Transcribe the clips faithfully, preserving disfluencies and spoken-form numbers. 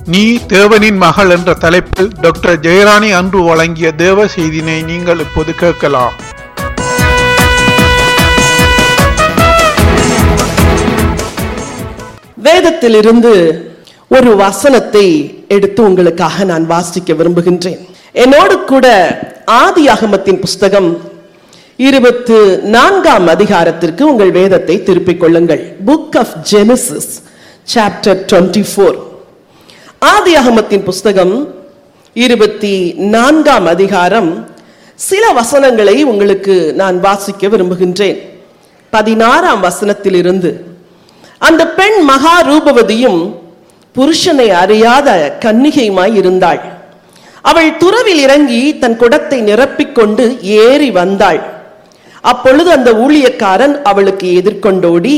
நீ தேவனின் மகள் என்ற தலைப்பில் டாக்டர் ஜெயராணி அன்று வழங்கிய தேவ செய்தினை நீங்கள் இப்போது கேட்கலாம். வேதத்திலிருந்து ஒரு வசனத்தை எடுத்து உங்களுக்காக நான் வாசிக்க விரும்புகின்றேன். என்னோடு கூட ஆதியாகமத்தின் புஸ்தகம் இருபத்து நான்காம் அதிகாரத்திற்கு உங்கள் வேதத்தை திருப்பிக் கொள்ளுங்கள். Book of Genesis chapter twenty four. ஆதியாகமத்தின் புஸ்தகம் இருபத்தி நான்காம் அதிகாரம். சில வசனங்களை உங்களுக்கு நான் வாசிக்க விரும்புகின்றேன். பதினாறாம் வசனத்திலிருந்து, அந்த பெண் மகா ரூபவதியும் புருஷனை அறியாத கன்னிகையுமாய் இருந்தாள். அவள் துறவில் இறங்கி தன் குடத்தை நிரப்பிக்கொண்டு ஏறி வந்தாள். அப்பொழுது அந்த ஊழியக்காரன் அவளுக்கு எதிர்கொண்டோடி,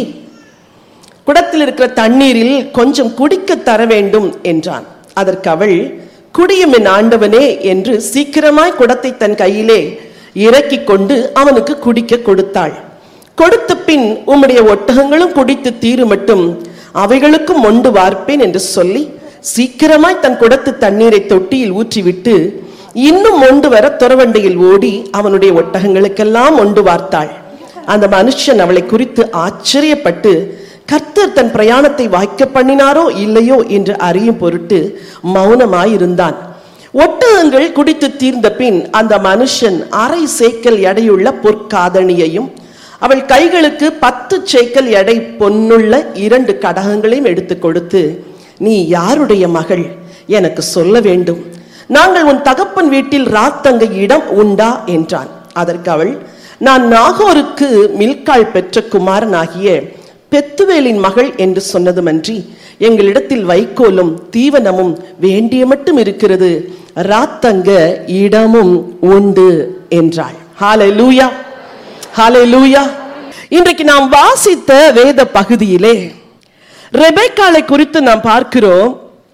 குடத்தில் இருக்கிற தண்ணீரில் கொஞ்சம் குடிக்க தர வேண்டும் என்றான். அதற்கு அவள், குடியும் என் ஆண்டவனே என்று சீக்கிரமாய் குடத்தை தன் கையிலே இறக்கி கொண்டு அவனுக்கு குடிக்க கொடுத்தாள். கொடுத்த பின், உம்முடைய ஒட்டகங்களும் குடித்து தீரு மட்டும் அவைகளுக்கும் மொண்டு வார்ப்பேன் என்று சொல்லி சீக்கிரமாய் தன் குடத்து தண்ணீரை தொட்டியில் ஊற்றிவிட்டு இன்னும் மொண்டு வர துறவண்டையில் ஓடி அவனுடைய ஒட்டகங்களுக்கெல்லாம் மொண்டு வார்த்தாள். அந்த மனுஷன் அவளை குறித்து ஆச்சரியப்பட்டு, கர்த்தர் தன் பிரயாணத்தை வாய்க்க பண்ணினாரோ இல்லையோ என்று அறியும் பொருட்டு மௌனமாயிருந்தான். ஒட்டகங்கள் குடித்து தீர்ந்த பின் அந்த மனுஷன் அரை சேக்கல் எடையுள்ள பொற்காதணியையும் அவள் கைகளுக்கு பத்து சேக்கல் எடை பொன்னுள்ள இரண்டு கடகங்களையும் எடுத்து கொடுத்து, நீ யாருடைய மகள் எனக்கு சொல்ல வேண்டும், நாங்கள் உன் தகப்பன் வீட்டில் ராத்தங்க இடம் உண்டா என்றான். அதற்கு அவள், நான் நாகோருக்கு மில்காள் பெற்ற குமாரனாகிய பெத்துவேலின் மகள் என்று சொன்னதுமன்றி எங்களிடத்தில் வைக்கோலும் தீவனமும் வேண்டிய மட்டும் இருக்கிறது, ராத்தங்க இடமும் உண்டு என்றாள். ஹல்லேலூயா, ஹல்லேலூயா. இன்றைக்கு நாம் வாசித்த வேத பகுதியிலே ரெபெக்காளை குறித்து நாம் பார்க்கிறோம்.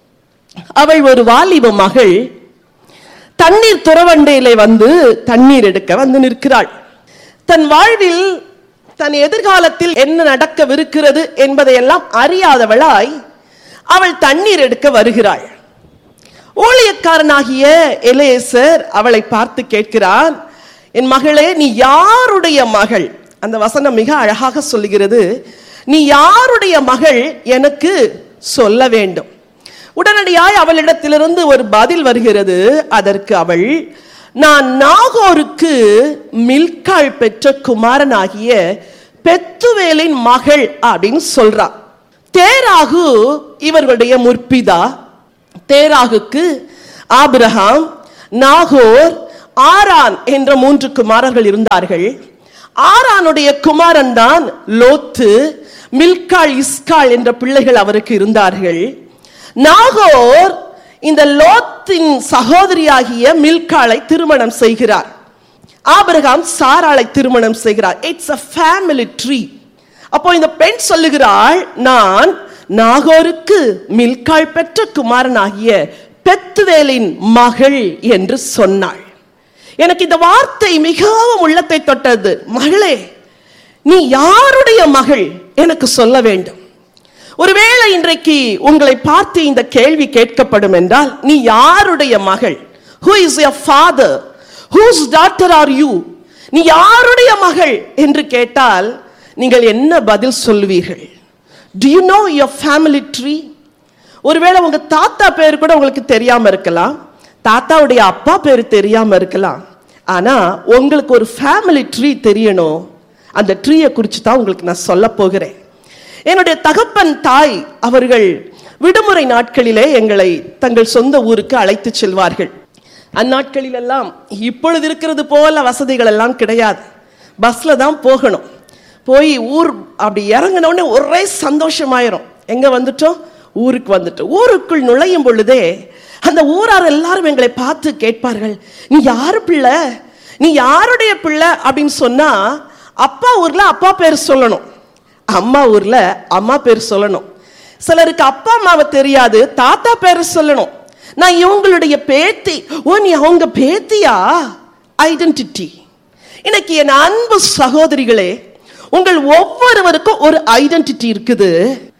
அவள் ஒரு வாலிப மகள். தண்ணீர் துறவண்டையிலே வந்து தண்ணீர் எடுக்க வந்து நிற்கிறாள். தன் வாழ்வில் தன் எதிர்காலத்தில் என்ன நடக்கவிருக்கிறது என்பதையெல்லாம் அறியாதவளாய் அவள் தண்ணீர் எடுக்க வருகிறாள். ஊழியக்காரனாகிய எலியேசர் அவளை பார்த்து கேட்கிறான், என் மகளே, நீ யாருடைய மகள்? அந்த வசனம் மிக அழகாக சொல்லுகிறது, நீ யாருடைய மகள் எனக்கு சொல்ல வேண்டும். உடனடியாய் அவளிடத்திலிருந்து ஒரு பதில் வருகிறது. அதற்கு அவள், நான் நாகோருக்கு மில்காள் பெற்ற குமாரனாகிய பெத்துவேலின் மகள் அப்படின்னு சொல்றா. தேராகு இவர்களுடைய முற்பிதா. தேராகுக்கு ஆபிரகாம், நாகோர், ஆரான் என்ற மூன்று குமாரர்கள் இருந்தார்கள். ஆரானுடைய குமாரன் தான் லோத்து. மில்காள், இஸ்காள் என்ற பிள்ளைகள் அவருக்கு இருந்தார்கள். நாகோர் இந்த லோத்தின் சகோதரியாகிய மில்காளை திருமணம் செய்கிறார். ஆபிரகாம் சாராளை திருமணம் செய்கிறார். It's a family tree. அப்போ இந்த பெண் சொல்லுகிறாள், நான் நாகோருக்கு மில்காள் பெற்ற குமாரனாகிய பெத்துவேலின் மகள் என்று சொன்னாள். எனக்கு இந்த வார்த்தை மிகவும் உள்ளத்தை தொட்டது. மகளே, நீ யாருடைய மகள் எனக்கு சொல்ல வேண்டும். ஒருவேளை இன்றைக்கு உங்களை பார்த்து இந்த கேள்வி கேட்கப்படும் என்றால், நீ யாருடைய மகள்? Who is your father? Whose daughter are you? நீ யாருடைய மகள் என்று கேட்டால் நீங்கள் என்ன பதில் சொல்லுவீர்கள்? Do you know your family tree? ஒருவேளை உங்க தாத்தா பேர் கூட உங்களுக்கு தெரியாம இருக்கலாம், தாத்தாவுடைய அப்பா பேர் தெரியாம இருக்கலாம். ஆனா உங்களுக்கு ஒரு ஃபேமிலி ட்ரீ தெரியணும். அந்த ட்ரீயை குறித்து தான் உங்களுக்கு நான் சொல்ல போகிறேன். என்னுடைய தகப்பன் தாய் அவர்கள் விடுமுறை நாட்களிலே எங்களை தங்கள் சொந்த ஊருக்கு அழைத்து செல்வார்கள். அந்நாட்களில் எல்லாம் இப்பொழுது இருக்கிறது போல வசதிகள் எல்லாம் கிடையாது. பஸ்ல தான் போகணும். போய் ஊர் அப்படி இறங்கினோடனே ஒரே சந்தோஷமாயிரும். எங்க வந்துட்டோம்? ஊருக்கு வந்துட்டோம். ஊருக்குள் நுழையும் பொழுதே அந்த ஊரார் எல்லாரும் எங்களை பார்த்து கேட்பார்கள், நீ யாரு பிள்ளை, நீ யாருடைய பிள்ளை அப்படின்னு சொன்னா, அப்பா ஊர்ல அப்பா பேர் சொல்லணும், அம்மா ஊர்ல அம்மா பேர் சொல்லணும். சிலருக்கு அப்பா அம்மாவை தெரியாது, தாத்தா பேர் சொல்லணும். நான் இவங்களுடைய பேத்தி. ஓ, நீ அவங்க பேத்தியா? ஐடென்டிட்டி. இன்னைக்கு என் அன்பு சகோதரிகளே, உங்கள் ஒவ்வொருவருக்கும் ஒரு ஐடென்டிட்டி இருக்குது.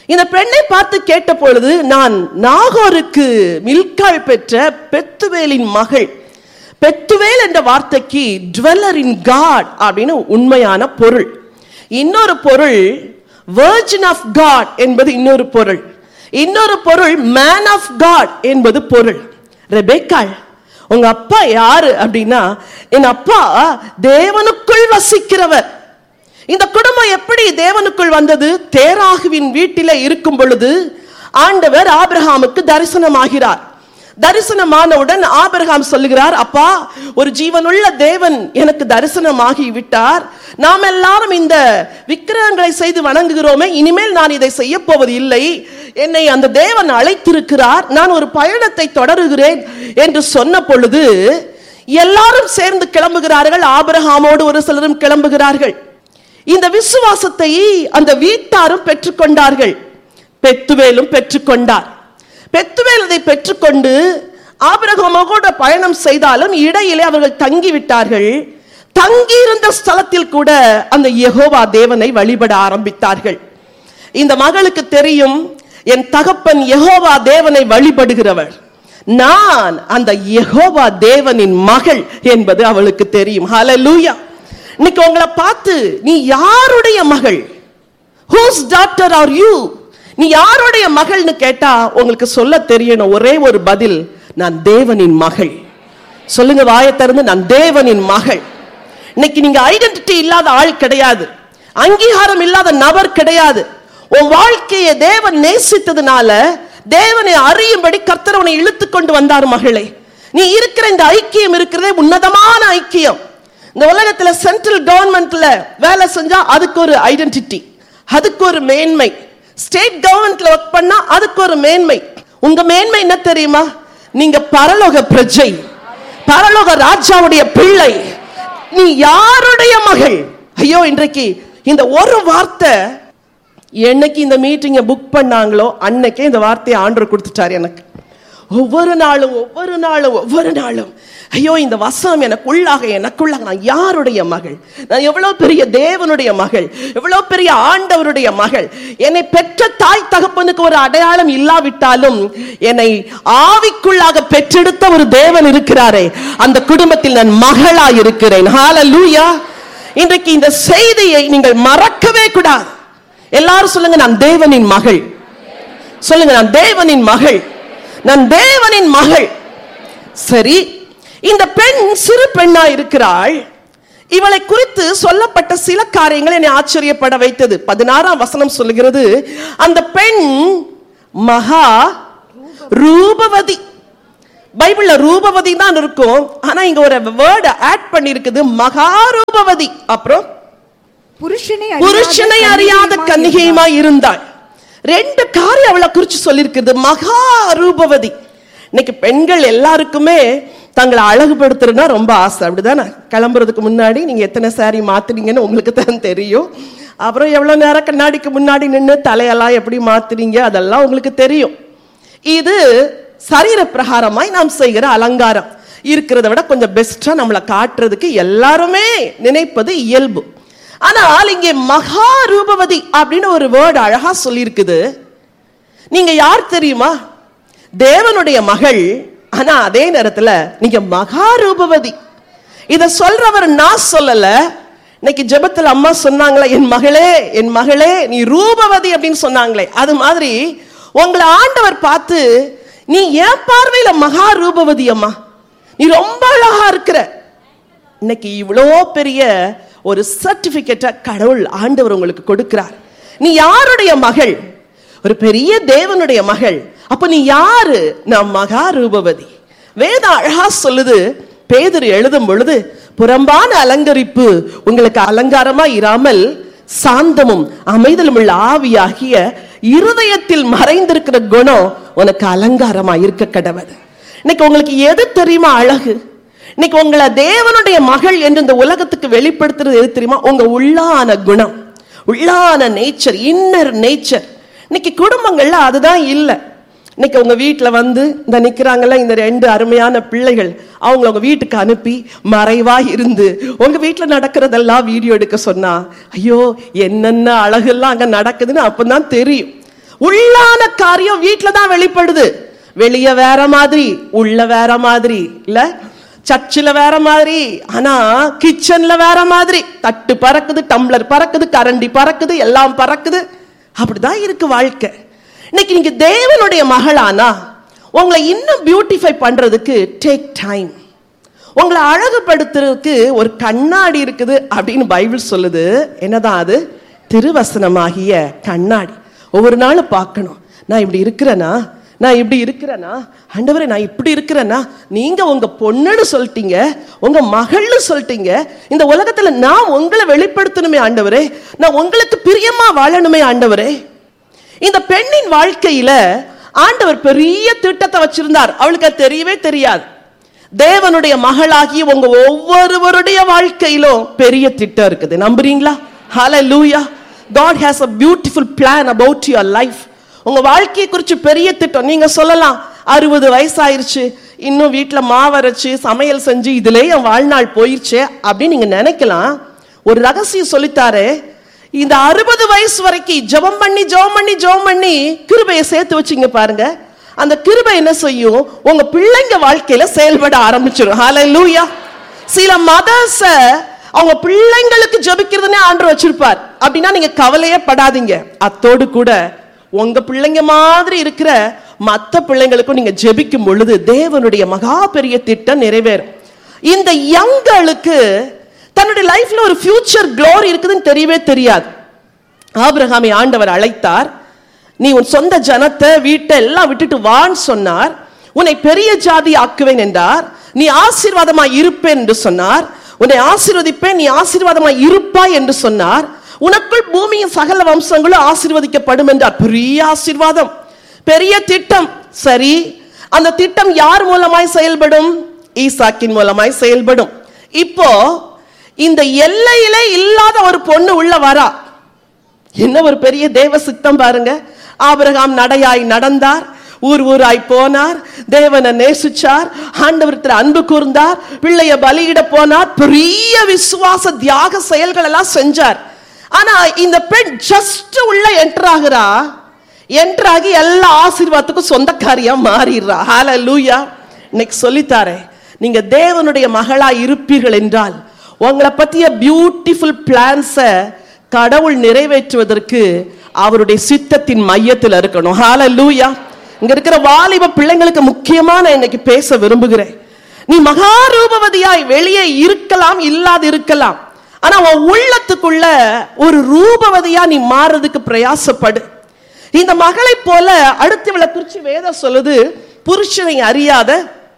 இந்த பெண்ணை பார்த்து கேட்ட பொழுது, நான் நாகோருக்கு மில்காள் பெற்ற பெத்துவேலின் மகள். பெத்துவேல் என்ற வார்த்தைக்கு டுவெல்லர் இன் காட் அப்படின்னு உண்மையான பொருள். இன்னொரு பொருள் வெர்ஜின் ஆஃப் காட் என்பது இன்னொரு பொருள். இன்னொரு பொருள் மேன் ஆஃப் காட் என்பது பொருள். ரெபேக்காள், உங்க அப்பா யாரு அப்படின்னா, என் அப்பா தேவனுக்குள் வசிக்கிறவர். இந்த குடும்பம் எப்படி தேவனுக்குள் வந்தது? தேராகுவின் வீட்டில இருக்கும் பொழுது ஆண்டவர் ஆபிரகாமுக்கு தரிசனமாகிறார். தரிசனமானவுடன் ஆபிரகாம் சொல்லுகிறார், அப்பா, ஒரு ஜீவனுள்ள தேவன் எனக்கு தரிசனமாகி விட்டார். நாம் எல்லாரும் இந்த விக்கிரகங்களை செய்து வணங்குகிறோமே, இனிமேல் நான் இதை செய்ய போவது இல்லை. என்னை அந்த தேவன் அழைத்திருக்கிறார், நான் ஒரு பயணத்தை தொடருகிறேன் என்று சொன்ன பொழுது எல்லாரும் சேர்ந்து கிளம்புகிறார்கள். ஆபிரகாமோடு ஒரு சிலரும் கிளம்புகிறார்கள். இந்த விசுவாசத்தை அந்த வீட்டாரும் பெற்றுக்கொண்டார்கள். பெத்துவேலும் பெற்றுக்கொண்டார். பெத்துவேல் அதை பெற்றுக்கொண்டு ஆபிரகாமோடு பயணம் செய்தாலும் இடையிலே அவர்கள் தங்கிவிட்டார்கள். தங்கியிருந்த ஸ்தலத்தில் கூட அந்த யெகோவா தேவனை வழிபட ஆரம்பித்தார்கள். இந்த மகளுக்கு தெரியும், என் தகப்பன் யெகோவா தேவனை வழிபடுகிறவர், நான் அந்த யெகோவா தேவனின் மகள் என்பது அவளுக்கு தெரியும். ஹல்லேலூயா. இன்னைக்கு உங்களை பார்த்து, நீ யாருடைய மகள்? whose daughter are you? நீ யாருடைய மகள்னு கேட்டா உங்களுக்கு சொல்ல தெரியணும் ஒரே ஒரு பதில், நான் தேவனின் மகள். சொல்லுங்க வாயை திறந்து, நான் தேவனின் மகள். இன்னைக்கு நீங்க ஐடென்டிட்டி இல்லாத ஆள் கிடையாது, அங்கீகாரம் இல்லாத நபர் கிடையாது. உன் வாழ்க்கையை தேவன் நேசித்ததுனால தேவனை அறியும்படி கர்த்தர் உன்னை இழுத்து கொண்டு வந்தார். மகளே, நீ இருக்கிற இந்த ஐக்கியம் இருக்கிறதே உன்னதமான ஐக்கியம். இந்த உலகத்துல சென்ட்ரல் கவர்மெண்ட்ல வேலை செஞ்சா அதுக்கு ஒரு ஐடென்டிட்டி, அதுக்கு ஒரு மேன்மை. ஸ்டேட் கவர்மெண்ட்ல ஒர்க் பண்ணா அதுக்கு ஒரு மேன்மை. உங்க மேன்மை என்ன தெரியுமா? நீங்க பரலோக பிரஜை, பரலோக ராஜாவுடைய பிள்ளை. நீ யாருடைய மகள்? ஐயோ, இன்றைக்கு இந்த ஒரு வார்த்தை, என்னைக்கு இந்த மீட்டிங்கை புக் பண்ணாங்களோ அன்னைக்கே இந்த வார்த்தையை ஆண்டவர் கொடுத்துட்டார் எனக்கு. ஒவ்வொரு நாளும் ஒவ்வொரு நாளும் ஒவ்வொரு நாளும் ஐயோ, இந்த வசனம் எனக்குள்ளாக எனக்குள்ளாக நான் யாருடைய மகள்? நான் எவ்வளவு பெரிய தேவனுடைய மகள், எவ்வளவு பெரிய ஆண்டவருடைய மகள். என்னை பெற்ற தாய் தகப்பனுக்கு ஒரு அடையாளம் இல்லாவிட்டாலும் என்னை ஆவிக்குள்ளாக பெற்றெடுத்த ஒரு தேவன் இருக்கிறாரே, அந்த குடும்பத்தில் நான் மகளாய் இருக்கிறேன். ஹல்லேலூயா. இன்றைக்கு இந்த செய்தியை நீங்கள் மறக்கவே கூடாது. எல்லாரும் சொல்லுங்க, நான் தேவனின் மகள். சொல்லுங்க, நான் தேவனின் மகள், நான் தேவனின் மகள். சரி, இந்த பெண் சிறு பெண்ணா இருக்கிறாள். இவளை குறித்து சொல்லப்பட்ட சில காரியங்கள் என்னை ஆச்சரியப்பட வைத்தது. பதினாறாம் வசனம் சொல்லுகிறது, அந்த பெண் மகா ரூபவதி. பைபிள்ல ரூபவதி தான் இருக்கும், ஆனா இங்க ஒரு வேர்ட் ஆட் பண்ணி இருக்குது, மகா ரூபவதி. அப்புறம் புருஷனை புருஷனை அறியாத கன்னிகையுமாய் இருந்தாள். ரெண்டு காரியம் அவளை குறிச்சு சொல்லியிருக்கிறது, மகா ரூபவதி. இன்னைக்கு பெண்கள் எல்லாருக்குமே தங்களை அழகுபடுத்துறதுனா ரொம்ப ஆசை, அப்படிதானே? கிளம்புறதுக்கு முன்னாடி நீங்க எத்தனை சாரி மாத்துறீங்கன்னு உங்களுக்கு தான் தெரியும். அப்புறம் எவ்வளவு நேரம் கண்ணாடிக்கு முன்னாடி நின்று தலையெல்லாம் எப்படி மாத்துறீங்க அதெல்லாம் உங்களுக்கு தெரியும். இது சரீர பிரகாரமாய் நாம் செய்கிற அலங்காரம். இருக்கிறத விட கொஞ்சம் பெஸ்டா நம்மளை காட்டுறதுக்கு எல்லாருமே நினைப்பது இயல்பு. ஆனால் இங்கே மகா ரூபவதி அப்படின்னு ஒரு வேர்டு அழகா சொல்லி இருக்குது. நீங்க யார் தெரியுமா? தேவனுடைய மகள். ஆனா அதே நேரத்துல நீங்க மகா ரூபவதி. இத சொல்றவர் நான் சொல்லல. இன்னைக்கு ஜெபத்துல அம்மா சொன்னாங்களே, என் மகளே என் மகளே நீ ரூபவதி அப்படின்னு சொன்னாங்களே, அது மாதிரி உங்களை ஆண்டவர் பார்த்து, நீ என் பார்வையில மகா ரூபவதி அம்மா, நீ ரொம்ப அழகா இருக்கிற. இன்னைக்கு இவ்வளோ பெரிய ஒரு சர்டிபிகேட்டை கடவுள் ஆண்டவர் உங்களுக்கு கொடுக்கிறார். நீ யாருடைய மகள்? ஒரு பெரிய தேவனுடைய மகள். அப்ப நீ யாரு? நான் மகா ரூபவதி. வேதம் அழகா சொல்லுது. பேதுரு எழுதும் பொழுது, புறம்பான அலங்கரிப்பு உங்களுக்கு அலங்காரமா இராமல் சாந்தமும் அமைதலும் உள்ள ஆவியாகிய இருதயத்தில் மறைந்திருக்கிற குணம் உனக்கு அலங்காரமா இருக்க கடவுள். இன்னைக்கு உங்களுக்கு எது தெரியுமா அழகு? இன்னைக்கு உங்களை தேவனுடைய மகள் என்று இந்த உலகத்துக்கு வெளிப்படுத்துறது எது தெரியுமா? உங்க உள்ளான குணம், உள்ளான நேச்சர், இன்னர் நேச்சர். இன்னைக்கு குடும்பங்கள்ல அதுதான் இல்லை. இன்னைக்கு உங்க வீட்டுல வந்து இந்த நிக்கிறாங்கல்ல இந்த ரெண்டு அருமையான பிள்ளைகள், அவங்கள உங்க வீட்டுக்கு அனுப்பி மறைவா இருந்து உங்க வீட்டுல நடக்கிறதெல்லாம் வீடியோ எடுக்க சொன்னா, ஐயோ என்னென்ன அழகெல்லாம் அங்க நடக்குதுன்னு அப்பதான் தெரியும். உள்ளான காரியம் வீட்டுல தான் வெளிப்படுது. வெளிய வேற மாதிரி, உள்ள வேற மாதிரி, இல்ல சர்ச்சில் வேற மாதிரி, ஆனா கிச்சன்ல வேற மாதிரி. தட்டு பறக்குது, டம்ளர் பறக்குது, கரண்டி பறக்குது, எல்லாம் பறக்குது. அப்படிதான் இருக்கு வாழ்க்கை. இன்னைக்கு நீங்க தேவனுடைய மகளானா உங்களை இன்னும் பியூட்டிஃபை பண்றதுக்கு டேக் டைம். உங்களை அழகுபடுத்துறதுக்கு ஒரு கண்ணாடி இருக்குது அப்படின்னு பைபிள் சொல்லுது. என்னதான் அது? திருவசனமாகிய கண்ணாடி. ஒவ்வொரு நாளும் பார்க்கணும், நான் இப்படி இருக்கிறேனா, நான் இப்படி இருக்கிறேனா, ஆண்டவரே நான் இப்படி இருக்கிறேனா. நீங்க உங்க பொண்ணுன்னு சொல்லிட்டீங்க, உங்க மகள்னு சொல்லிட்டீங்க. இந்த உலகத்துல நான் உங்களை வெளிப்படுத்தணுமே ஆண்டவரே, நான் உங்களுக்கு பிரியமா வாழணுமே ஆண்டவரே. இந்த பெண்ணின் வாழ்க்கையில ஆண்டவர் பெரிய திட்டத்தை வச்சிருந்தார். அவளுக்கு அது தெரியவே தெரியாது. தேவனுடைய மகளாகி உங்க ஒவ்வொருவருடைய வாழ்க்கையிலும் பெரிய திட்டம் இருக்குது. நம்புறீங்களா? ஹல்லேலூயா. God has a beautiful plan about your life. உங்க வாழ்க்கையை குறித்து பெரிய திட்டம். நீங்க சொல்லலாம், அறுபது வயசு ஆயிருச்சு, இன்னும் வீட்டுல மாவரைச்சு சமையல் செஞ்சு இதுல என் வாழ்நாள் போயிருச்சு அப்படின்னு நீங்க நினைக்கலாம். ஒரு ரகசியம் சொல்லித்தாரு. இந்த அறுபது வயசு வரைக்கும் ஜெபம் பண்ணி ஜெபம் பண்ணி ஜெபம் பண்ணி கிருபையை சேர்த்து வச்சிங்க பாருங்க. அந்த கிருபை என்ன செய்யும்? உங்க பிள்ளைங்க வாழ்க்கையில செயல்பட ஆரம்பிச்சிடும். ஹல்லேலூயா. சில மதர்ஸ அவங்க பிள்ளைங்களுக்கு ஜெபிக்கிறதுனே ஆண்டவர் வச்சிருப்பார். அப்படின்னா நீங்க கவலையே படாதீங்க. அத்தோடு கூட உங்க பிள்ளைங்க மாதிரி இருக்கிற மற்ற பிள்ளைங்களுக்கும் நீங்க ஜெபிக்கும் பொழுது தேவனுடைய மகா பெரிய திட்டம் நிறைவேறும். இந்த யங்களுக்கு தன்னுடைய லைஃப்ல ஒரு ஃபியூச்சர் க்ளோரி இருக்குதுன்னு தெரியவே தெரியாது. ஆபிரகாமை ஆண்டவர் அழைத்தார். நீ உன் சொந்த ஜனத்தை வீட்டை எல்லாம் விட்டுட்டு வான்னு சொன்னார். உன்னை பெரிய ஜாதி ஆக்குவேன் என்றார். நீ ஆசீர்வாதமாய் இருப்பேன் என்று சொன்னார். உன்னை ஆசீர்வதிப்பேன், நீ ஆசீர்வாதமாய் இருப்பாய் என்று சொன்னார். உனக்குள் பூமியின் சகல வம்சங்களும் ஆசீர்வதிக்கப்படும் என்றார். பெரிய ஆசீர்வாதம், பெரிய திட்டம். சரி, அந்த திட்டம் யார் மூலமாய் செயல்படும்? ஈசாக்கின் மூலமாய் செயல்படும். இப்போ இந்த எல்லையிலே இல்லாத ஒரு பொண்ணு உள்ள வரா. என்ன ஒரு பெரிய தேவ சித்தம் பாருங்க. ஆபிரகாம் நடையாய் நடந்தார், ஊர் ஊராய் போனார், தேவனை நேசிச்சார், ஆண்டவரிடத்தில் அன்பு கூர்ந்தார், பிள்ளைய பலியிட போனார், பெரிய விசுவாச தியாக செயல்கள் எல்லாம் செஞ்சார். ஆனா இந்த பெண் ஜஸ்ட் உள்ள என்டர் ஆகுறா. என்டர் ஆகி எல்லா ஆசீர்வாதத்துக்கும் சொந்தக்காரியா மாறிடுறா. ஹல்லேலூயா. இன்னைக்கு சொல்லித்தாரே, நீங்க தேவனுடைய மகளா இருப்பீர்கள் என்றால் உங்களை பத்திய பியூட்டிஃபுல் பிளான்ஸை கடவுள் நிறைவேற்றுவதற்கு அவருடைய சித்தத்தின் மையத்தில் இருக்கணும். ஹல்லேலூயா. இங்க இருக்கிற வாலிப பிள்ளைங்களுக்கு முக்கியமா நான் இன்னைக்கு பேச விரும்புகிறேன். நீ மகாரூபவதியாய் வெளியே இருக்கலாம், இல்லாது இருக்கலாம், ஆனா உன் உள்ளத்துக்குள்ள ஒரு ரூபவதியா நீ மாறதுக்கு பிரயாசப்படு. இந்த மகளை போல அடுத்தவளை குறிச்சு வேதம் சொல்லுது, புருஷனை அறியாத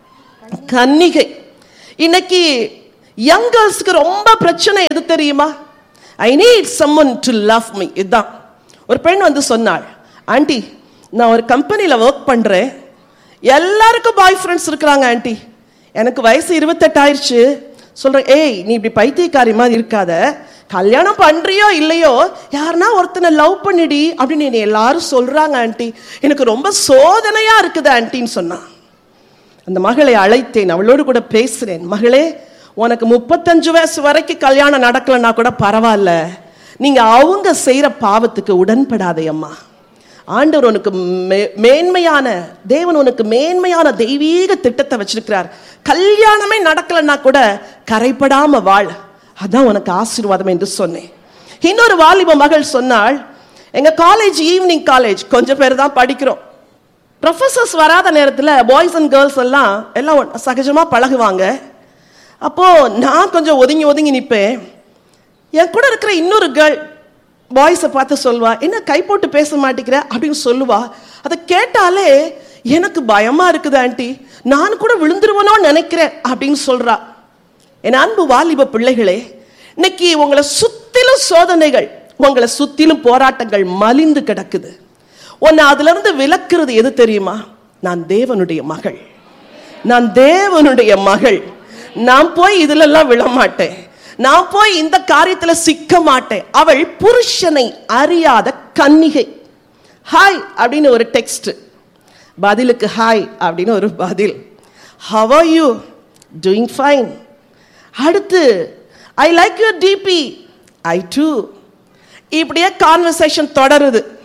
கன்னிகை. இன்னைக்கு யங் கேர்ள்ஸ்க்கு ரொம்ப பிரச்சனை எது தெரியுமா? I need summon to love me. இதுதான். ஒரு பெண் வந்து சொன்னாள், ஆண்டி நான் ஒரு கம்பெனியில் ஒர்க் பண்ணுறேன், எல்லாருக்கும் பாய் ஃப்ரெண்ட்ஸ் இருக்கிறாங்க ஆண்டி, எனக்கு வயசு இருபத்தெட்டு ஆயிடுச்சு. சொல்கிறேன், ஏய் நீ இப்படி பைத்தியக்காரி மாதிரி இருக்காத, கல்யாணம் பண்ணுறியோ இல்லையோ யாருன்னா ஒருத்தனை லவ் பண்ணிடி அப்படின்னு என்னை எல்லாரும் சொல்கிறாங்க ஆண்டி, எனக்கு ரொம்ப சோதனையாக இருக்குது ஆண்டின்னு சொன்னான். அந்த மகளை அழைத்தேன், அவளோடு கூட பேசுகிறேன். மகளே, உனக்கு முப்பத்தஞ்சு வயசு வரைக்கும் கல்யாணம் நடக்கலன்னா கூட பரவாயில்ல, நீங்க அவங்க செய்யற பாவத்துக்கு உடன்படாதே அம்மா. ஆண்டவர் உனக்கு மேன்மையான தேவன் உனக்கு மேன்மையான தெய்வீக திட்டத்தை வச்சிருக்கிறார். கல்யாணமே நடக்கலன்னா கூட கரைப்படாம வாழ், அதான் உனக்கு ஆசீர்வாதம் என்று சொன்னேன். இன்னொரு வாலிப மகள் சொன்னாள், எங்க காலேஜ் ஈவினிங் காலேஜ், கொஞ்சம் பேர் தான் படிக்கிறோம். ப்ரொஃபஸர்ஸ் வராத நேரத்தில் பாய்ஸ் அண்ட் கேர்ள்ஸ் எல்லாம் எல்லாம் சகஜமா பழகுவாங்க. அப்போ நான் கொஞ்சம் ஒதுங்கி ஒதுங்கி நிற்பேன். என் கூட இருக்கிற இன்னொரு கேர்ள் பாய்ஸை பார்த்து சொல்வா, என்ன கை போட்டு பேச மாட்டேங்கிற அப்படின்னு சொல்லுவா. அதை கேட்டாலே எனக்கு பயமா இருக்குது ஆண்டி, நான் கூட விழுந்துருவனோ நினைக்கிறேன் அப்படின்னு சொல்றா. என் அன்பு வாலிப பிள்ளைகளே, இன்னைக்கு உங்களை சுத்திலும் சோதனைகள், உங்களை சுத்திலும் போராட்டங்கள் மலிந்து கிடக்குது. உன்னை அதுல இருந்து விலக்குறது எது தெரியுமா? நான் தேவனுடைய மகள், நான் தேவனுடைய மகள், நான் போய் இதுல எல்லாம் விழமாட்டேன், நான் போய் இந்த காரியத்துல சிக்க மாட்டேன். அவள் புருஷனை அறியாத கன்னிகை. ஹாய் அப்படின்னு ஒரு டெக்ஸ்ட், பதிலுக்கு ஹாய் அப்படின்னு ஒரு பதில். How are you? Doing fine. அடுத்து I like your DP. I two. இப்படியே கான்வர்சேஷன் தொடருது.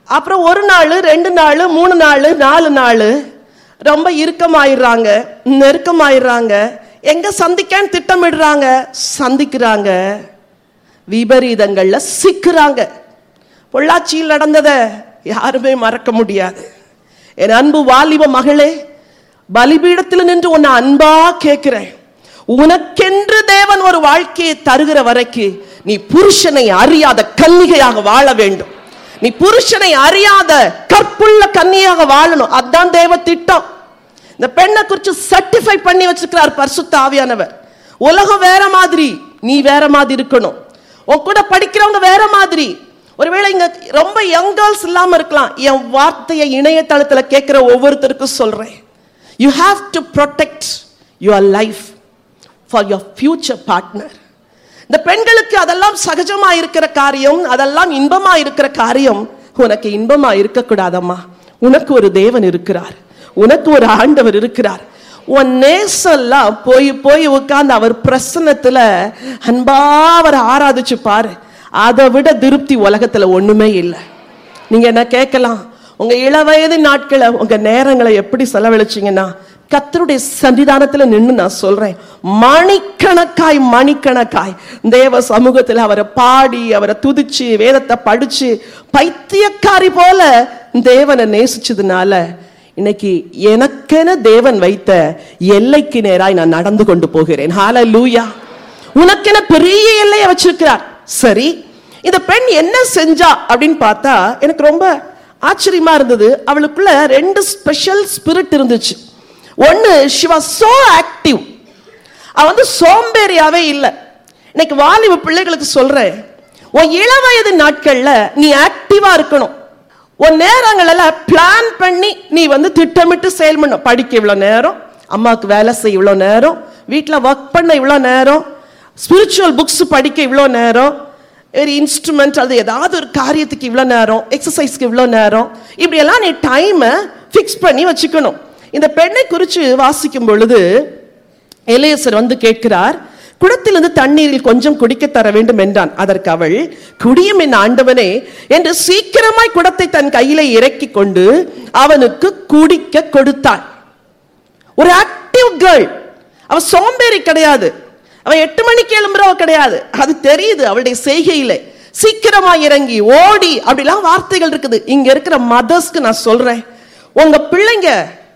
அப்புறம் ஒரு நாள், ரெண்டு நாள், மூணு நாள், நாலு நாள் ரொம்ப இறுக்கமாயிடுறாங்க, நெருக்கமாயிடுறாங்க. எங்க சந்திக்கன்னு திட்டமிடுறாங்க, சந்திக்கிறாங்க, விபரீதங்கள்ல சிக்குறாங்க. பொள்ளாச்சியில் நடந்ததை யாருமே மறக்க முடியாது. என் அன்பு வாலிப மகளே, பலிபீடத்தில் நின்று உன்னை அன்பா கேட்கிறேன், உனக்கென்று தேவன் ஒரு வாழ்க்கையை தருகிற வரைக்கும் நீ புருஷனை அறியாத கன்னிகையாக வாழ வேண்டும். நீ புருஷனை அறியாத கற்புள்ள கன்னியாக வாழணும். அதுதான் தேவ திட்டம். இந்த பெண்ணை குறித்து சர்டிஃபை பண்ணி வச்சிருக்கிறார் பரிசுத்த ஆவியானவர். உலகம் வேற மாதிரி, நீ வேற மாதிரி இருக்கணும். உன் கூட படிக்கிறவங்க வேற மாதிரி. ஒருவேளை இங்க ரொம்ப யங் கேர்ள்ஸ் இல்லாம இருக்கலாம். என் வார்த்தையை இணையதளத்துல கேட்கிற ஒவ்வொருத்தருக்கும் சொல்றேன், you have to protect your life for your future partner. இந்த பெண்களுக்கு அதெல்லாம் சகஜமா இருக்கிற காரியம், அதெல்லாம் இன்பமா இருக்கிற காரியம். உனக்கு இன்பமா இருக்கக்கூடாதம்மா. உனக்கு ஒரு தேவன் இருக்கிறார், உனக்கு ஒரு ஆண்டவர் இருக்கிறார். உன் நேசெல்லாம் போய் போய் உட்கார்ந்து அவர் பிரசன்னத்துல அன்பா அவரை ஆராதிச்சு பாரு. அதை விட திருப்தி உலகத்துல ஒண்ணுமே இல்லை. நீங்க என்ன கேட்கலாம், உங்க இளவயது நாட்களை, உங்க நேரங்களை எப்படி செலவழிச்சீங்கன்னா, கர்த்தருடைய சன்னிதானத்துல நின்று நான் சொல்றேன், மணிக்கணக்காய் மணிக்கணக்காய் தேவ சமூகத்துல அவரை பாடி, அவரை துதிச்சு, வேதத்தை படிச்சு, பைத்தியக்காரி போல தேவனை நேசிச்சதுனால இன்னைக்கு எனக்கென தேவன் வைத்த எல்லைக்கு நேராய் நான் நடந்து கொண்டு போகிறேன். ஹல்லேலூயா. உனக்கென பெரிய எல்லையை வச்சிருக்கிறார். சரி, இந்த பெண் என்ன செஞ்சா அப்படின்னு பார்த்தா எனக்கு ரொம்ப ஆச்சரியமா இருந்தது. அவளுக்குள்ள ரெண்டு ஸ்பெஷல் ஸ்பிரிட் இருந்துச்சு. ஒன்னு, she was so active. அவ வந்து சோம்பேறியாவே இல்லை. இன்னைக்கு வாலிப பிள்ளைகளுக்கு சொல்றேன், உன் இளவயது நாட்கள்ல நீ ஆக்டிவா இருக்கணும். உன் நேரங்கள பிளான் பண்ணி நீ வந்து திட்டமிட்டு செயல்படணும். படிக்க இவ்வளவு நேரம், அம்மாவுக்கு வேலை செய்ய இவ்வளவு நேரம், வீட்டில் ஒர்க் பண்ண இவ்வளவு நேரம், ஸ்பிரிச்சுவல் புக்ஸ் படிக்க இவ்வளோ நேரம், ஒரு இன்ஸ்ட்ருமெண்ட் அது ஏதாவது ஒரு காரியத்துக்கு இவ்வளோ நேரம், எக்ஸசைஸ்க்கு இவ்வளோ நேரம், இப்படியெல்லாம் நீ டைமை ஃபிக்ஸ் பண்ணி வச்சுக்கணும். இந்த பெண்ணை குறித்து வாசிக்கும் பொழுது எலியேசர் வந்து கேட்கிறார், குடத்திலிருந்து தண்ணீரில் கொஞ்சம் குடிக்க தர வேண்டும் என்றான். அதற்கு அவள், குடியும் என் ஆண்டவனே என்று சீக்கிரமாய் குடத்தை தன் கையில இறக்கி கொண்டு அவனுக்கு குடிக்க கொடுத்தாள். ஒரு ஆக்டிவ் கேர்ள். அவ சோம்பேறி கிடையாது, அவ எட்டு மணிக்கு எழும்புறவ கிடையாது. அது தெரியுது அவளுடைய செய்கையில. சீக்கிரமா இறங்கி ஓடி அப்படிலாம் வார்த்தைகள் இருக்குது. இங்க இருக்கிற மதர்ஸ்க்கு நான் சொல்றேன், உங்க பிள்ளைங்க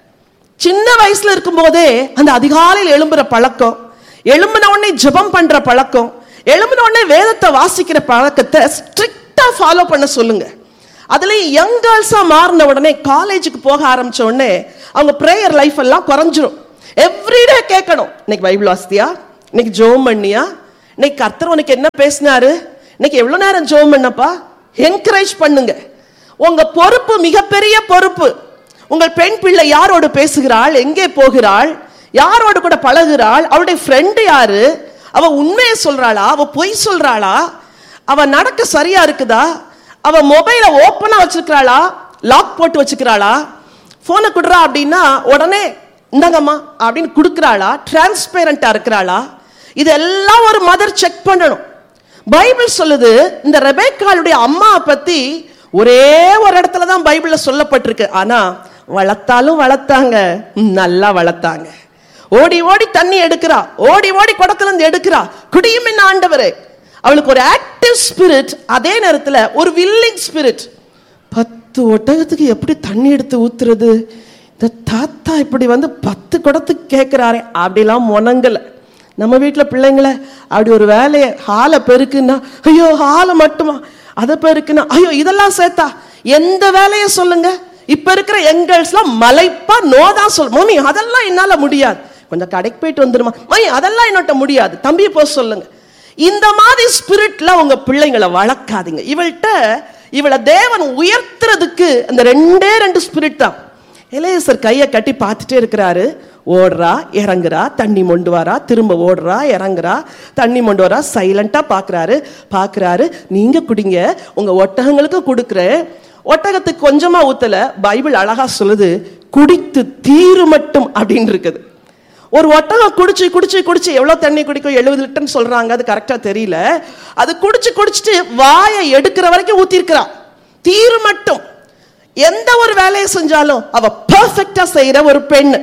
சின்ன வயசுல இருக்கும் போதே அந்த அதிகாலையில் எழும்புற பழக்கம், எழும்பின உடனே ஜெபம் பண்ற பழக்கம், எழும்பின உடனே வேதத்தை வாசிக்கிற பழக்கத்தை ஸ்ட்ரிக்டா ஃபாலோ பண்ண சொல்லுங்க. அதுலயும் யங் கேர்ள்ஸா மாறின உடனே காலேஜுக்கு போக ஆரம்பிச்ச உடனே அவங்க பிரேயர் லைஃப் எல்லாம் குறைஞ்சிரும். எவ்ரிடே கேட்கணும், இன்னைக்கு பைபிள் வாசித்தியா, இன்னைக்கு ஜெபம் பண்ணியா, இன்னைக்கு கர்த்தர் உனக்கு என்ன பேசினாரு, இன்னைக்கு எவ்வளவு நேரம் ஜெபம் பண்ணப்பா. என்கரேஜ் பண்ணுங்க. உங்க பொறுப்பு மிகப்பெரிய பொறுப்பு. உங்கள் பெண் பிள்ளை யாரோடு பேசுகிறாள், எங்கே போகிறாள், யாரோடு கூட பழகுறாள், அவளுடைய ஃப்ரெண்டு யாரு, அவ உண்மையை சொல்றாளா, அவ பொய் சொல்றாளா, அவ நடக்க சரியா இருக்குதா, அவ மொபைலை ஓப்பனா வச்சிருக்கிறாளா, லாக் போட்டு வச்சுக்கிறாளா, போனை கொடுறா அப்படின்னா உடனே இந்தாங்கம்மா அப்படின்னு கொடுக்குறாளா, டிரான்ஸ்பேரண்டா இருக்கிறாளா, இதெல்லாம் ஒரு மதர் செக் பண்ணணும். பைபிள் சொல்லுது, இந்த ரெபேக்காளுடைய அம்மா பத்தி ஒரே ஒரு இடத்துல தான் பைபிள்ல சொல்லப்பட்டிருக்கு. ஆனா வளர்த்தாலும் வளர்த்தாங்க, நல்லா வளர்த்தாங்க. ஓடி ஓடி தண்ணி எடுக்கிறா, ஓடி ஓடி குடத்துல இருந்து எடுக்கிறா, குடியும் என்ன ஆண்டவரே. அவளுக்கு ஒரு ஆக்டிவ் ஸ்பிரிட், அதே நேரத்துல ஒரு வில்லிங் ஸ்பிரிட். பத்து ஒட்டகத்துக்கு எப்படி தண்ணி எடுத்து ஊத்துறது, இந்த தாத்தா இப்படி வந்து பத்து குடத்துக்கு கேட்கிறாரே அப்படிலாம் முனங்கல. நம்ம வீட்டுல பிள்ளைங்களை அப்படி ஒரு வேலையை ஹாலை பெருக்குன்னா, ஐயோ ஹாலை மட்டுமா, அதை பெருக்குன்னா ஐயோ இதெல்லாம் சேர்த்தா, எந்த வேலையை சொல்லுங்க. இப்ப இருக்கிற எங்கள்ஸ்லாம் மலைப்பா நோதான் சொல், மம்மி அதெல்லாம் என்னால முடியாது, கொஞ்சம் கடைக்கு போயிட்டு வந்துருமா, மம்மி அதெல்லாம் என்னட்ட முடியாது, தம்பியை போக சொல்லுங்க. இந்த மாதிரி ஸ்பிரிட்ல உங்க பிள்ளைங்களை வளர்க்காதீங்க. இவள்கிட்ட இவளை தேவன் உயர்த்துறதுக்கு அந்த ரெண்டே ரெண்டு ஸ்பிரிட் தான். எலியேசர் கையை கட்டி பார்த்துட்டே இருக்கிறாரு. ஓடுறா, இறங்குறா, தண்ணி மொண்டு வரா, திரும்ப ஓடுறா, இறங்குறா, தண்ணி மொண்டு வரா, சைலண்டா பாக்குறாரு. பாக்குறாரு, நீங்க குடிங்க, உங்க ஒட்டகங்களுக்கு கொடுக்குறேன். ஒட்டகத்துக்கு கொஞ்சமா ஊத்தல. பைபிள் அழகா சொல்லுது, குடித்து தீரு மட்டும் அப்படின்னு இருக்குது. ஒரு ஒட்டகம் குடிச்சு குடிச்சு குடிச்சு எவ்வளவு தண்ணி குடிக்கும், எழுபது லிட்டர்னு சொல்றாங்க, அது கரெக்டா தெரியல. அது குடிச்சு குடிச்சிட்டு வாயை எடுக்கிற வரைக்கும் ஊத்திருக்கிறா, தீரு மட்டும். எந்த ஒரு வேலையை செஞ்சாலும் அவ பெர்ஃபெக்ட்டா செய்யற ஒரு பெண்.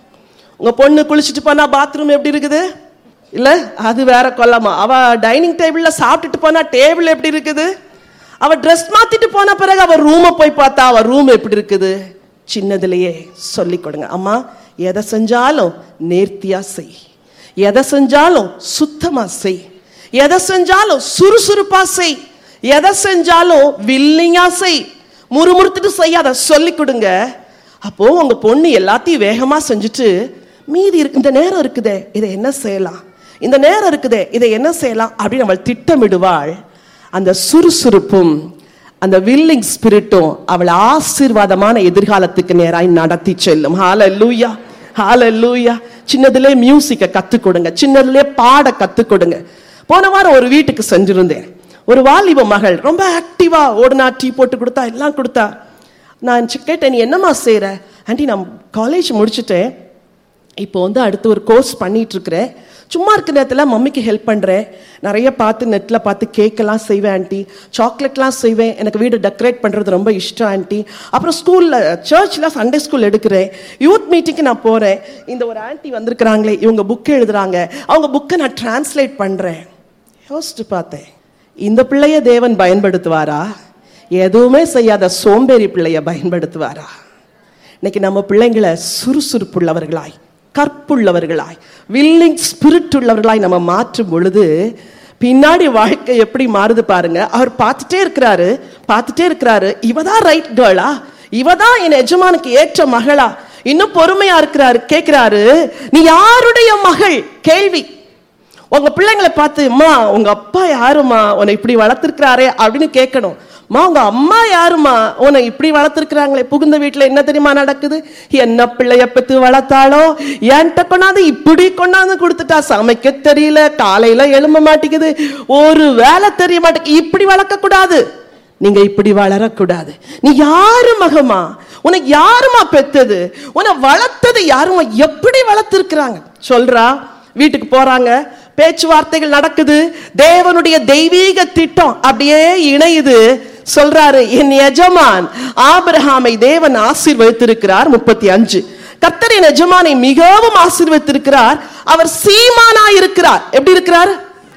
உங்க பொண்ணு குளிச்சுட்டு போனா பாத்ரூம் எப்படி இருக்குது? இல்ல அது வேற கொல்லாமா. அவ டைனிங் டேபிள்ல சாப்பிட்டுட்டு போனா டேபிள் எப்படி இருக்குது? அவ ட்ரெஸ் மாத்திட்டு போன பிறகு அவ ரூமை போய் பார்த்தா அவ ரூம் எப்படி இருக்குது? சின்னதுலயே சொல்லி கொடுங்க, அம்மா எதை செஞ்சாலும் நேர்த்தியா செய், எதை செஞ்சாலும் சுத்தமா செய், எதை செஞ்சாலும் சுறுசுறுப்பா செய், எதை செஞ்சாலும் வில்லிங்கா செய், முறுமுறுத்துட்டு செய்யாத சொல்லி கொடுங்க. அப்போ உங்க பொண்ணு எல்லாத்தையும் வேகமா செஞ்சுட்டு மீதி இருக்கு, இந்த நேரம் இருக்குதே இதை என்ன செய்யலாம், இந்த நேரம் இருக்குதே இதை என்ன செய்யலாம் அப்படின்னு அவள் திட்டமிடுவாள். அந்த சுறுசுறுப்பும் அந்த வில்லிங் ஸ்பிரிட்டும் அவள் ஆசீர்வாதமான எதிர்காலத்துக்கு நேராய் நடத்தி செல்லும். ஹல்லேலூயா, ஹல்லேலூயா. சின்னதிலே மியூசிக்கை கத்துக் கொடுங்க, சின்னதிலே பாட கத்துக் கொடுங்க. போன வாரம் ஒரு வீட்டுக்கு சென்றிருந்தேன். ஒரு வாலிப மகள் ரொம்ப ஆக்டிவா ஓடுனா, டீ போட்டு கொடுத்தா, எல்லாம் கொடுத்தா. நான் கேட்டேன், நீ என்னம்மா செய்யற? ஆண்டி நான் காலேஜ் முடிச்சுட்டேன், இப்போ வந்து அடுத்து ஒரு கோர்ஸ் பண்ணிட்டு இருக்கிறேன், சும்மா இருக்க நேரத்தில் மம்மிக்கு ஹெல்ப் பண்ணுறேன், நிறைய பார்த்து நெட்டில் பார்த்து கேக்கெல்லாம் செய்வேன் ஆண்டி, சாக்லேட்லாம் செய்வேன், எனக்கு வீடு டெக்கரேட் பண்ணுறது ரொம்ப இஷ்டம் ஆண்டி. அப்புறம் ஸ்கூலில் சர்ச்சில் சண்டே ஸ்கூல் எடுக்கிறேன், யூத் மீட்டிங்க்கு நான் போகிறேன், இந்த ஒரு ஆண்டி வந்திருக்கிறாங்களே இவங்க புக்கு எழுதுறாங்க, அவங்க புக்கை நான் டிரான்ஸ்லேட் பண்ணுறேன். யோசிச்சு பார்த்தேன், இந்த பிள்ளைய தேவன் பயன்படுத்துவாரா? எதுவுமே செய்யாத சோம்பேறி பிள்ளைய பயன்படுத்துவாரா? இன்னைக்கு நம்ம பிள்ளைங்களை சுறுசுறுப்புள்ளவர்களாய், கற்புள்ளவர்களாய், வில்லிங் ஸ்பிரிட் உள்ளவர்களாய் நம்ம மாற்றும் பொழுது பின்னாடி வாழ்க்கை எப்படி மாறுது பாருங்க. அவர் பார்த்துட்டே இருக்கிறாரு, பார்த்துட்டே இருக்கிறாரு, இவதான் ரைட் கேர்ளா, இவதான் என் எஜமானுக்கு ஏற்ற மகளா? இன்னும் பொறுமையா இருக்கிறாரு, கேட்கிறாரு, நீ யாருடைய மகள்? கேள்வி. உங்க பிள்ளைங்களை பார்த்து, அம்மா உங்க அப்பா யாருமா உன்னை இப்படி வளர்த்திருக்கிறாரே அப்படின்னு கேட்கணும். மா உங்க அம்மா யாருமா உன்னை இப்படி வளர்த்திருக்கிறாங்களே? புகுந்த வீட்டுல என்ன தெரியுமா நடக்குது? என்ன பிள்ளைய பத்தி வளர்த்தாலோ என்கிட்ட கொண்டாந்து இப்படி கொண்டாந்து கொடுத்துட்டா, சமைக்க தெரியல, காலையில எழும்ப மாட்டேங்குது, ஒரு வேலை தெரிய மாட்டேங்குது. இப்படி வளர்க்க கூடாது, நீங்க இப்படி வளரக்கூடாது. நீ யாரு மகமா? உனக்கு யாருமா பெத்தது? உன்னை வளர்த்தது யாருமா? எப்படி வளர்த்திருக்கிறாங்க சொல்றா. வீட்டுக்கு போறாங்க, பேச்சுவார்த்தைகள் நடக்குது, தேவனுடைய தெய்வீக திட்டம் அப்படியே இணையுது. சொல்றாரு, என் எஜமான் ஆபிரகாமை தேவன் ஆசீர்வதித்திருக்கிறார். முப்பத்தி அஞ்சு, கர்த்தர் என் எஜமானை மிகவும் ஆசீர்வதித்திருக்கிறார், அவர் சீமானா இருக்கிறார். எப்படி இருக்கிறார்?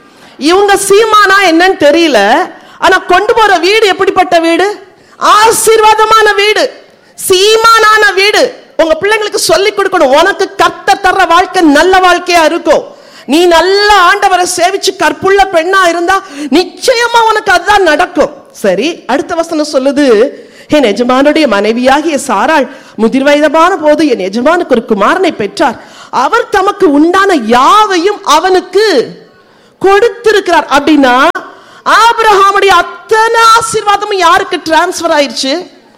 இவங்க சீமானா என்னன்னு தெரியல, ஆனா கொண்டு போற வீடு எப்படிப்பட்ட வீடு? ஆசீர்வாதமான வீடு, சீமானான வீடு. உங்க பிள்ளைங்களுக்கு சொல்லி கொடுக்கணும், உனக்கு கர்த்தர் தர்ற வாழ்க்கை நல்ல வாழ்க்கையா இருக்கும். நீ நல்ல ஆண்டவரை சேவிச்சு கற்புள்ள பெண்ணா இருந்தா நிச்சயமா உனக்கு அதுதான் நடக்கும். சரி, அடுத்த வசனம் சொல்லுது, என் எஜமானுடைய மனைவியாகிய சாராள் முதிர் வயதான போது என் எஜமானுக்கு ஒரு குமாரனை பெற்றார், அவர் தமக்கு உண்டான யாவையும் அவனுக்கு கொடுத்திருக்கிறார். அப்படின்னா ஆபிரகாமுடைய அத்தனை ஆசீர்வாதமும் யாருக்கு டிரான்ஸ்பர் ஆயிடுச்சு?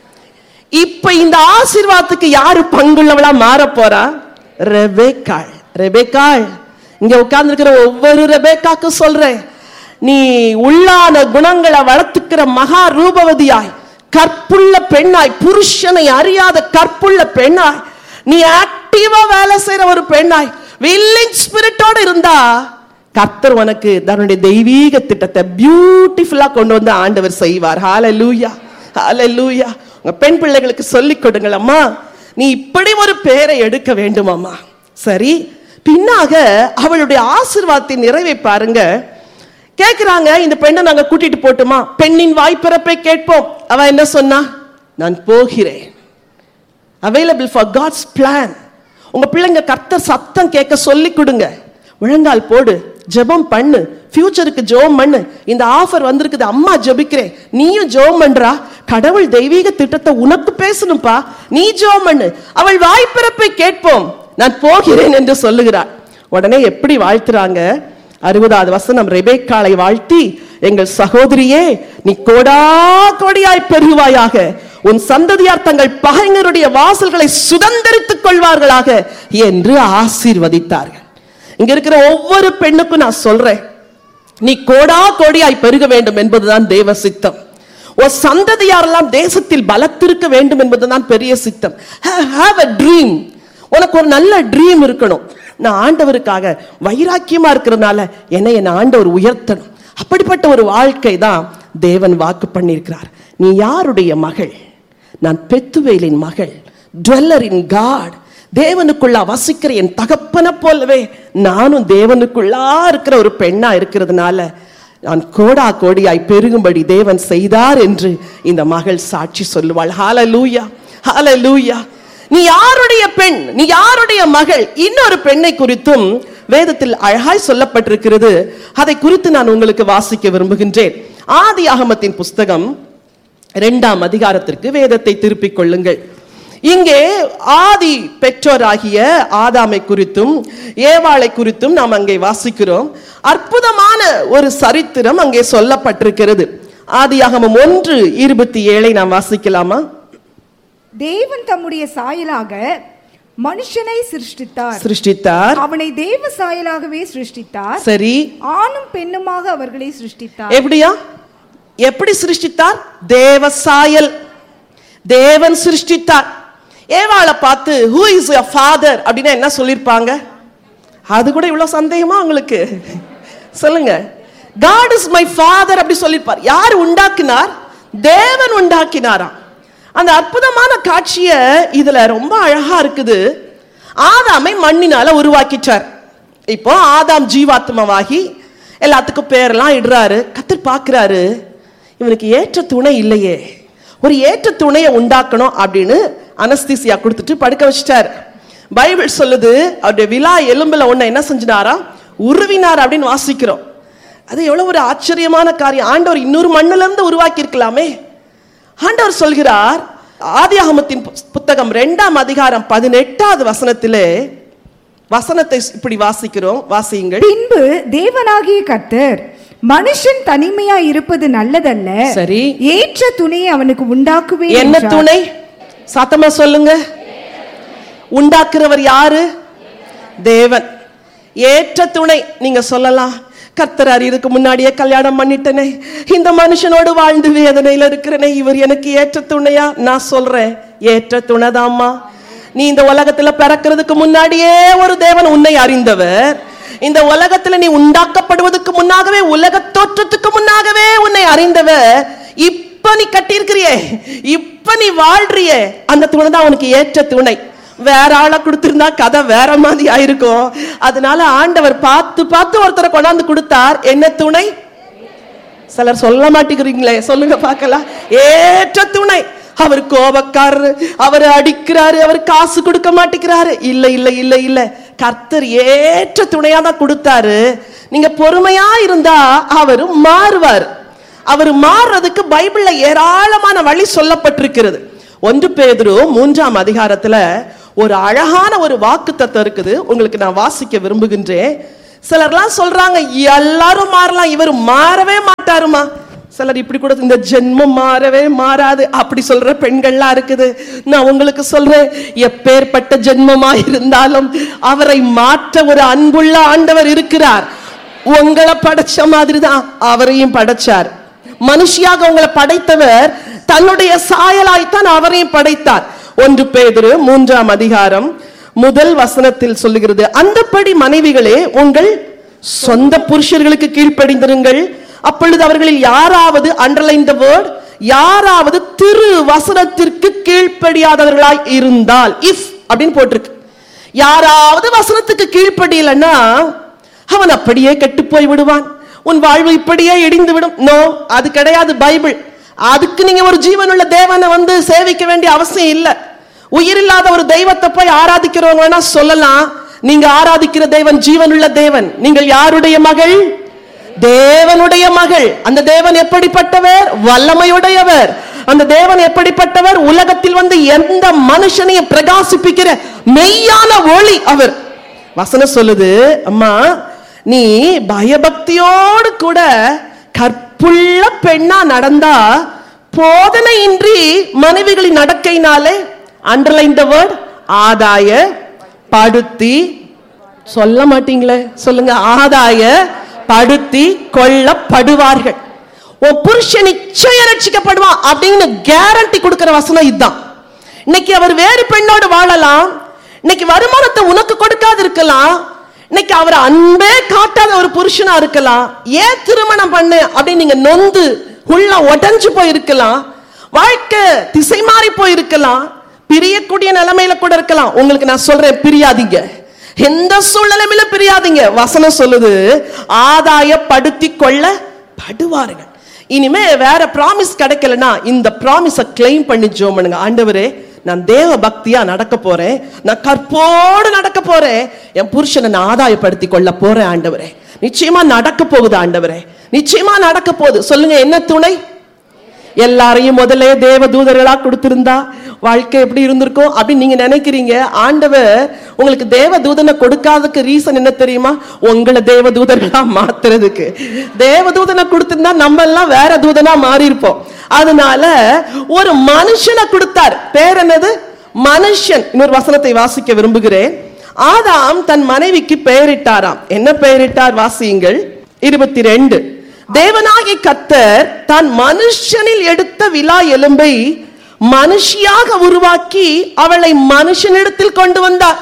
இப்ப இந்த ஆசீர்வாதத்துக்கு யாரு பங்குள்ளவளா மாற போறா? ரெபேக்காள். ரெபேக்காள், இங்க உட்கார்ந்து இருக்கிற ஒவ்வொரு ரெபேக்காக்கு சொல்றேன், நீ உள்ளான குணங்களை வளர்த்துக்கிற மகா ரூபவதியாய், கற்புள்ள பெண்ணாய், புருஷனை அறியாத கற்புள்ள பெண்ணாய், நீ ஆக்டிவா வேலை செய்யற ஒரு பெண்ணாய், வில்லிங் ஸ்பிரிட்டோட இருந்தா கர்த்தர் உனக்கு தன்னுடைய தெய்வீக திட்டத்தை பியூட்டிஃபுல்லா கொண்டு வந்து ஆண்டவர் செய்வார். ஹல்லேலூயா, ஹல்லேலூயா. உங்க பெண் பிள்ளைகளுக்கு சொல்லிக் கொடுங்கள், அம்மா நீ இப்படி ஒரு பேரை எடுக்க வேண்டும் அம்மா. சரி, பின்னாக அவளுடைய ஆசீர்வாதத்தின் நிறைவை பாருங்க. கேட்கிறாங்க, இந்த பெண்ணை நாங்க கூட்டிட்டு போட்டுமா? பெண்ணின் வாய்ப்பிறப்பை கேட்போம். அவ என்ன சொன்னா? நான் போகிறேன். Available for God's plan. உங்க பிள்ளைங்க கர்த்தர் சத்தம் கேட்க சொல்லி கொடுங்க, முழங்கால் போடு, ஜெபம் பண்ணு, ஃபியூச்சருக்கு ஜெபம் பண்ணு. இந்த ஆஃபர் வந்திருக்குது, அம்மா ஜெபிக்கிறேன், நீயும் ஜெபம் பண்றா, கடவுள் தெய்வீக திட்டத்தை உனக்கு பேசணும்பா, நீ ஜெபம் பண்ணு. அவள் வாய்ப்பிறப்பை கேட்போம், நான் போகிறேன் என்று சொல்லுகிறாள். உடனே எப்படி வாழ்த்துறாங்க? அறுபதாவது வசனம், ரெபேக்காளை வாழ்த்தி, எங்கள் சகோதரியே நீ கோடா கோடியாய் பெருகுவாயாக, உன் சந்ததியார் தங்கள் பகைஞருடைய வாசல்களை சுதந்திரித்துக் கொள்வார்களாக என்று ஆசீர்வதித்தார்கள். இங்க இருக்கிற ஒவ்வொரு பெண்ணுக்கும் நான் சொல்றேன், நீ கோடா கோடியாய் பெருக வேண்டும் என்பதுதான் தேவ சித்தம். ஒரு சந்ததியாரெல்லாம் தேசத்தில் பலத்திருக்க வேண்டும் என்பதுதான் பெரிய சித்தம். Have a dream. உனக்கு ஒரு நல்ல ட்ரீம் இருக்கணும். நான் ஆண்டவருக்காக வைராக்கியமா இருக்கிறதுனால என்னை என் ஆண்டவர் உயர்த்தணும். அப்படிப்பட்ட ஒரு வாழ்க்கை தான் தேவன் வாக்கு பண்ணியிருக்கிறார். நீ யாருடைய மகள்? நான் பெத்துவேலின் மகள், டுவெல்லர் இன் காட், தேவனுக்குள்ளா வசிக்கிற என் தகப்பனை போலவே நானும் தேவனுக்குள்ளா இருக்கிற ஒரு பெண்ணா இருக்கிறதுனால நான் கோடா கோடியாய் பெருகும்படி தேவன் செய்தார் என்று இந்த மகள் சாட்சி சொல்லுவாள். ஹல்லேலூயா, ஹல்லேலூயா. நீ யாருடைய பெண், நீ யாருடைய மகள்? இன்னொரு பெண்ணை குறித்தும் வேதத்தில் அழகாய் சொல்லப்பட்டிருக்கிறது. அதை குறித்து நான் உங்களுக்கு வாசிக்க விரும்புகின்றேன். ஆதியாகமத்தின் புஸ்தகம் இரண்டாம் அதிகாரத்திற்கு வேதத்தை திருப்பிக் கொள்ளுங்கள். இங்கே ஆதி பெற்றோராகிய ஆதாமை குறித்தும் ஏவாளை குறித்தும் நாம் அங்கே வாசிக்கிறோம். அற்புதமான ஒரு சரித்திரம் அங்கே சொல்லப்பட்டிருக்கிறது. ஆதியாகமம் ஒன்று இருபத்தி ஏழை நாம் வாசிக்கலாமா? தேவன் தம்முடைய சாயலாக மனுஷனை சிருஷ்டித்தார் சிருஷ்டித்தார் அவனை தேவ சாயலாகவே சிருஷ்டித்தார். சரி, ஆணும் பெண்ணுமாக அவர்களை சிருஷ்டித்தார். எப்படியா? எப்படி சிருஷ்டித்தார்? தேவ சாயல், தேவன் சிருஷ்டித்தார். ஏவாளை பார்த்து who is your father அப்படின்னா என்ன சொல்லிருப்பாங்க? அது கூட இவ்வளவு சந்தேகமா உங்களுக்கு? சொல்லுங்க. God is my father அப்படி சொல்லிருப்பார். யார் உண்டாக்கினார்? தேவன் உண்டாக்கினாராம். அந்த அற்புதமான காட்சிய இதுல ரொம்ப அழகா இருக்குது. ஆதாமை மண்ணினால உருவாக்கிட்டார். இப்போ ஆதாம் ஜீவாத்மாவாகி எல்லாத்துக்கும் பேரெல்லாம் இடுறாரு. கர்த்தர் பார்க்கிறாரு, இவனுக்கு ஏற்ற துணை இல்லையே, ஒரு ஏற்ற துணையை உண்டாக்கணும் அப்படின்னு அனஸ்தீசியா கொடுத்துட்டு படுக்க வச்சிட்டார். பைபிள் சொல்லுது அவருடைய விலா எலும்புல ஒண்ணு என்ன செஞ்சினாரா? உருவினார் அப்படின்னு வாசிக்கிறோம். அது எவ்வளவு ஒரு ஆச்சரியமான காரியம். ஆண்டவர் இன்னொரு மண்ணில இருந்து உருவாக்கி இருக்கலாமே. ஆண்டவர் சொல்கிறார், ஆதியாகமத்தின் புத்தகம் இரண்டாம் அதிகாரம் பதினெட்டாவது வசனத்திலே வசனத்தை இப்படி வாசிக்கிறோம், வாசியுங்கள். பின்பு தேவனாகிய கர்த்தர் மனுஷன் தனிமையா இருப்பது நல்லதல்ல, சரி, ஏற்ற துணையை அவனுக்கு உண்டாக்குவே. என்ன துணை? சத்தமா சொல்லுங்க. உண்டாக்குறவர் யாரு? தேவன். ஏற்ற துணை. நீங்க சொல்லலாம், கர்த்தரார் இதுக்கு முன்னாடியே கல்யாணம் பண்ணிட்டனே, இந்த மனுஷனோடு வாழ்ந்து வேதனையில இருக்கிறனே, இவர் எனக்கு ஏற்ற துணையா? நான் சொல்றேன், ஏற்ற துணைதாம்மா. நீ இந்த உலகத்துல பிறக்கிறதுக்கு முன்னாடியே ஒரு தேவன் உன்னை அறிந்தவர். இந்த உலகத்துல நீ உண்டாக்கப்படுவதற்கு முன்னாகவே, உலக தோற்றத்துக்கு முன்னாகவே உன்னை அறிந்தவர். இப்ப நீ கட்டியிருக்கிறியே, இப்ப நீ வாழ்றியே, அந்த துணை தான் உனக்கு ஏற்ற துணை. வேற ஆளை கொடுத்திருந்தா கதை வேற மாதிரி ஆயிருக்கும். அதனால ஆண்டவர் பார்த்து பார்த்து ஒருத்தரை கொண்டாந்து கொடுத்தார். என்ன துணை? சிலர் சொல்ல மாட்டேங்கிறீங்களே, சொல்லுங்க பார்க்கலாம். ஏற்ற துணை. அவர் கோபக்காரரு, அவர் அடிக்கிறாரு, அவர் காசு கொடுக்க மாட்டேங்கிறாரு. இல்ல இல்ல இல்ல இல்ல, கர்த்தர் ஏற்ற துணையா தான் கொடுத்தாரு. நீங்க பொறுமையா இருந்தா அவரு மாறுவார். அவர் மாறுறதுக்கு பைபிள்ல ஏராளமான வழி சொல்லப்பட்டிருக்கிறது. ஒன்று பேதுரு மூன்றாம் அதிகாரத்துல ஒரு அழகான ஒரு வாக்குத்தத்தம் இருக்குது, உங்களுக்கு நான் வாசிக்க விரும்புகின்றேன். சிலர்லாம் சொல்றாங்க எல்லாரும் மாறலாம், இவர் மாறவே மாட்டாருமா. சிலர் இப்படி கூட, இந்த ஜென்மம் மாறவே மாறாது அப்படி சொல்ற பெண்கள்லாம் இருக்குது. நான் உங்களுக்கு சொல்றேன், எப்பேற்பட்ட ஜென்மமா இருந்தாலும் அவரை மாற்ற ஒரு அன்புள்ள ஆண்டவர் இருக்கிறார். உங்களை படைச்ச மாதிரி தான் அவரையும் படைச்சார். மனுஷியாக உங்களை படைத்தவர் தன்னுடைய சாயலாய்த்தான் அவரையும் படைத்தார். ஒன்று பேதுரு மூன்றாம் அதிகாரம் முதல் வசனத்தில் சொல்லுகிறது, அந்தப்படி மனைவிகளே உங்கள் சொந்த புருஷர்களுக்கு கீழ்ப்படிந்திருங்கள், அப்பொழுது அவர்களில் யாராவது, அண்டர்லைன் த வேர்ட், யாராவது திரு வசனத்திற்கு கீழ்ப்படியாதவர்களாய் இருந்தால், இஃப் அப்படின்னு போட்டிருக்கு, யாராவது வசனத்துக்கு கீழ்ப்படியலன்னா அவன் அப்படியே கெட்டு போய் விடுவான், உன் வாழ்வு இப்படியே இடிந்து விடும். நோ, அது கிடையாது பைபிள். அதுக்கு நீங்க ஒரு ஜீவனுள்ள தேவனை வந்து சேவிக்க வேண்டிய அவசியம் இல்லை. உயிரில்லாத ஒரு தெய்வத்தை போய் ஆராதிக்கிறவங்க வேணா சொல்லலாம். நீங்க ஆராதிக்கிற தேவன் ஜீவனுள்ள தேவன். நீங்கள் யாருடைய மகள்? தேவனுடைய மகள். அந்த தேவன் எப்படிப்பட்டவர்? வல்லமையுடையவர். அந்த தேவன் எப்படிப்பட்டவர்? உலகத்தில் வந்து எந்த மனுஷனையும் பிரகாசிப்பிக்கிற மெய்யான ஒளி அவர். வசனம் சொல்லுது, அம்மா நீ பயபக்தியோடு கூட கற்புள்ள பெண்ணா நடந்தா போதனையின்றி மனைவிகளின் நடக்கையினாலே, அண்டர்லைன் த வேர்ட், ஆதாய படுத்தி, சொல்ல மாட்டீங்களே, சொல்லுங்க, ஆதாய படுத்தி கொள்ளப்படுவார்கள். உன் புருஷன் நிச்சயம் ரட்சிக்கப்படுவான் அப்படின்னு கேரண்டி கொடுக்கிற வசனம் இதுதான். இன்னைக்கு அவர் வேறு பெண்ணோடு வாழலாம், இன்னைக்கு வருமானத்தை உனக்கு கொடுக்காது இருக்கலாம், இன்னைக்கு அவர் அன்பே காட்டாத ஒரு புருஷனா இருக்கலாம். ஏன் திருமணம் பண்ண அப்படின்னு நீங்க நொந்து உள்ள உடஞ்சு போயிருக்கலாம். வாழ்க்கை திசை மாறி போயிருக்கலாம், பிரியக்கூடிய நிலைமையில கூட இருக்கலாம். உங்களுக்கு நான் சொல்றேன், பிரியாதீங்க. எந்த சூழ்நிலையில பிரியாதீங்க. வசனம் சொல்லுது, ஆதாயப்படுத்தி கொள்ள படுவார்கள். இனிமே வேற ப்ராமிஸ் கிடைக்கலனா இந்த ப்ராமிஸை கிளைம் பண்ணி ஜெபம் பண்ணுங்க. ஆண்டவரே, நான் தேவ பக்தியா நடக்க போறேன், நான் கற்போடு நடக்க போறேன், என் புருஷனை நான் ஆதாயப்படுத்தி கொள்ள போறேன். ஆண்டவரே, நிச்சயமா நடக்க போகுது. ஆண்டவரே, நிச்சயமா நடக்க போகுது. சொல்லுங்க, என்ன துணை? எல்லாரையும் முதல்ல தேவ தூதர்களா கொடுத்திருந்தா வாழ்க்கை எப்படி இருந்திருக்கும் அப்படின்னு நீங்க நினைக்கிறீங்க. ஆண்டவர் உங்களுக்கு தேவ தூதனை கொடுக்காததுக்கு ரீசன் என்ன தெரியுமா? உங்களை தேவ தூதர்களா மாத்துறதுக்கு. தேவ தூதனை கொடுத்திருந்தா நம்ம எல்லாம் வேற தூதனா மாறி இருப்போம். அதனால ஒரு மனுஷனை கொடுத்தார். பேர் என்னது? மனுஷன். இன்னொரு வசனத்தை வாசிக்க விரும்புகிறேன். ஆதாம் தன் மனைவிக்கு பெயரிட்டாராம். என்ன பெயரிட்டார்? வாசியுங்கள். இருபத்தி ரெண்டு. தேவனாகிய கர்த்தர் தான் மனுஷனில் எடுத்த விலா எலும்பை மனுஷியாக உருவாக்கி அவளை மனுஷனிடத்தில் கொண்டு வந்தார்.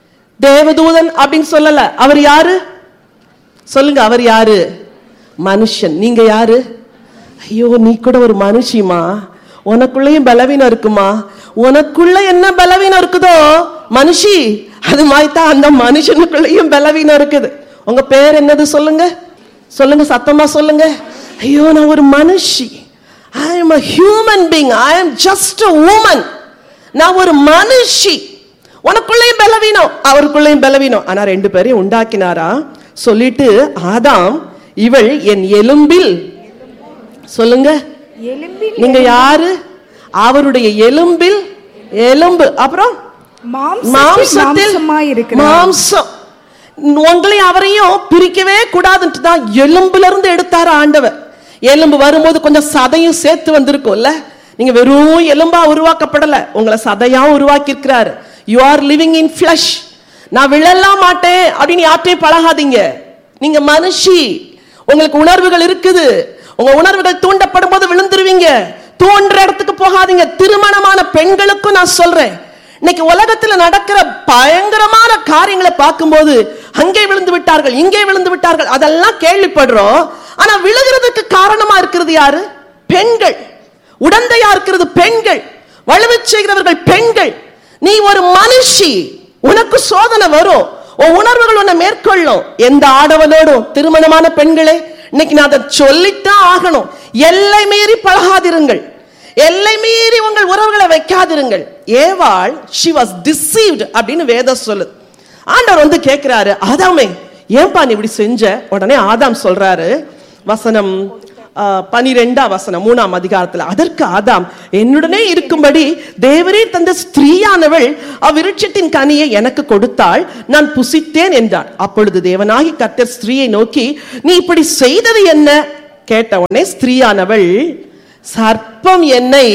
தேவதூதன் அப்படின்னு சொல்லல. அவர் யாரு? சொல்லுங்க, அவர் யாரு? மனுஷன். நீங்க யாரு? ஐயோ, நீ கூட ஒரு மனுஷிமா, உனக்குள்ளேயும் பலவீனம் இருக்குமா? உனக்குள்ள என்ன பலவீனம் இருக்குதோ மனுஷி, அது மாதிரி தான் அந்த மனுஷனுக்குள்ளேயும் பலவீனம் இருக்குது. உங்க பேர் என்னது? சொல்லுங்க, சொல்லுங்க, சத்தமா சொல்லுங்க. ஐயோ, நான் ஒரு மனுஷி. I am a human being. I am just a woman. நான் ஒரு மனுஷி. உனக்குள்ளேயும் பலவீனம், அவருக்குள்ளேயும் பலவீனம். ஆனா ரெண்டு பேரையும் உண்டாக்கினாரா? சொல்லிட்டு, ஆதாம், இவள் என் எலும்பில். சொல்லுங்க, நீங்க யாரு? அவருடைய எலும்பில் எலும்பு. அப்புறம் மாம்சத்தில் மாம்சம். உங்களையும் அவரையும் பிரிக்கவே கூடாதுன்னு தான் எலும்புல இருந்து எடுத்தாரு ஆண்டவர். எலும்பு வரும்போது கொஞ்சம் சதையும் சேர்த்து வந்திருக்கும்ல. நீங்க வெறும் எலும்பா உருவாக்கப்படல, உங்களை சதையா உருவாக்கி இருக்கிறாரு. You are living in flush. நான் விழலாம் மாட்டேன் அப்படின்னு யார்ட்டையும் பழகாதீங்க. நீங்க மனுஷி, உங்களுக்கு உணர்வுகள் இருக்குது. உங்க உணர்வுகள் தூண்டப்படும் போது விழுந்துருவீங்க. தோன்ற இடத்துக்கு போகாதீங்க. திருமணமான பெண்களுக்கும் நான் சொல்றேன், இன்னைக்கு உலகத்துல நடக்கிற பயங்கரமான காரியங்களை பார்க்கும்போது அங்கே விழுந்து விட்டார்கள், இங்கே விழுந்து விட்டார்கள், அதெல்லாம் கேள்விப்படுறோம். ஆனா விழுகிறதுக்கு காரணமா இருக்கிறது யாரு? பெண்கள். உடந்தையா இருக்கிறது பெண்கள். வலுவை செய்கிறவர்கள் பெண்கள். நீ ஒரு மனுஷி, உனக்கு சோதனை வரும், உன் உணர்வுகள் உன்னை மேற்கொள்ளும். எந்த ஆடவனோடும் திருமணமான பெண்களே, இன்னைக்கு நான் அதை சொல்லித்தான் ஆகணும். எல்லை மீறி பழகாதிருங்கள், எல்லை மீறி உங்கள் உறவுகளை வைக்காதிருங்கள். ஏவாள் she was deceived அப்படின்னு வேதம் சொல்லுது. ஆண்டவர் வந்து கேட்கிறாரு, ஆதாமே ஏன்பா நீ இப்படி செஞ்ச? உடனே ஆதாம் சொல்றாரு, வசனம் பனிரெண்டாம் வசனம் மூணாம் அதிகாரத்துல, அதற்கு ஆதாம், என்னுடனே இருக்கும்படி தேவரே தந்த ஸ்திரீயானவள் அவ்விருட்சத்தின் கனியை எனக்கு கொடுத்தாள், நான் புசித்தேன் என்றாள். அப்பொழுது தேவனாகி கர்த்தர் ஸ்திரீயை நோக்கி, நீ இப்படி செய்தது என்ன? கேட்ட உடனே ஸ்திரீயானவள், சர்ப்பம் என்னை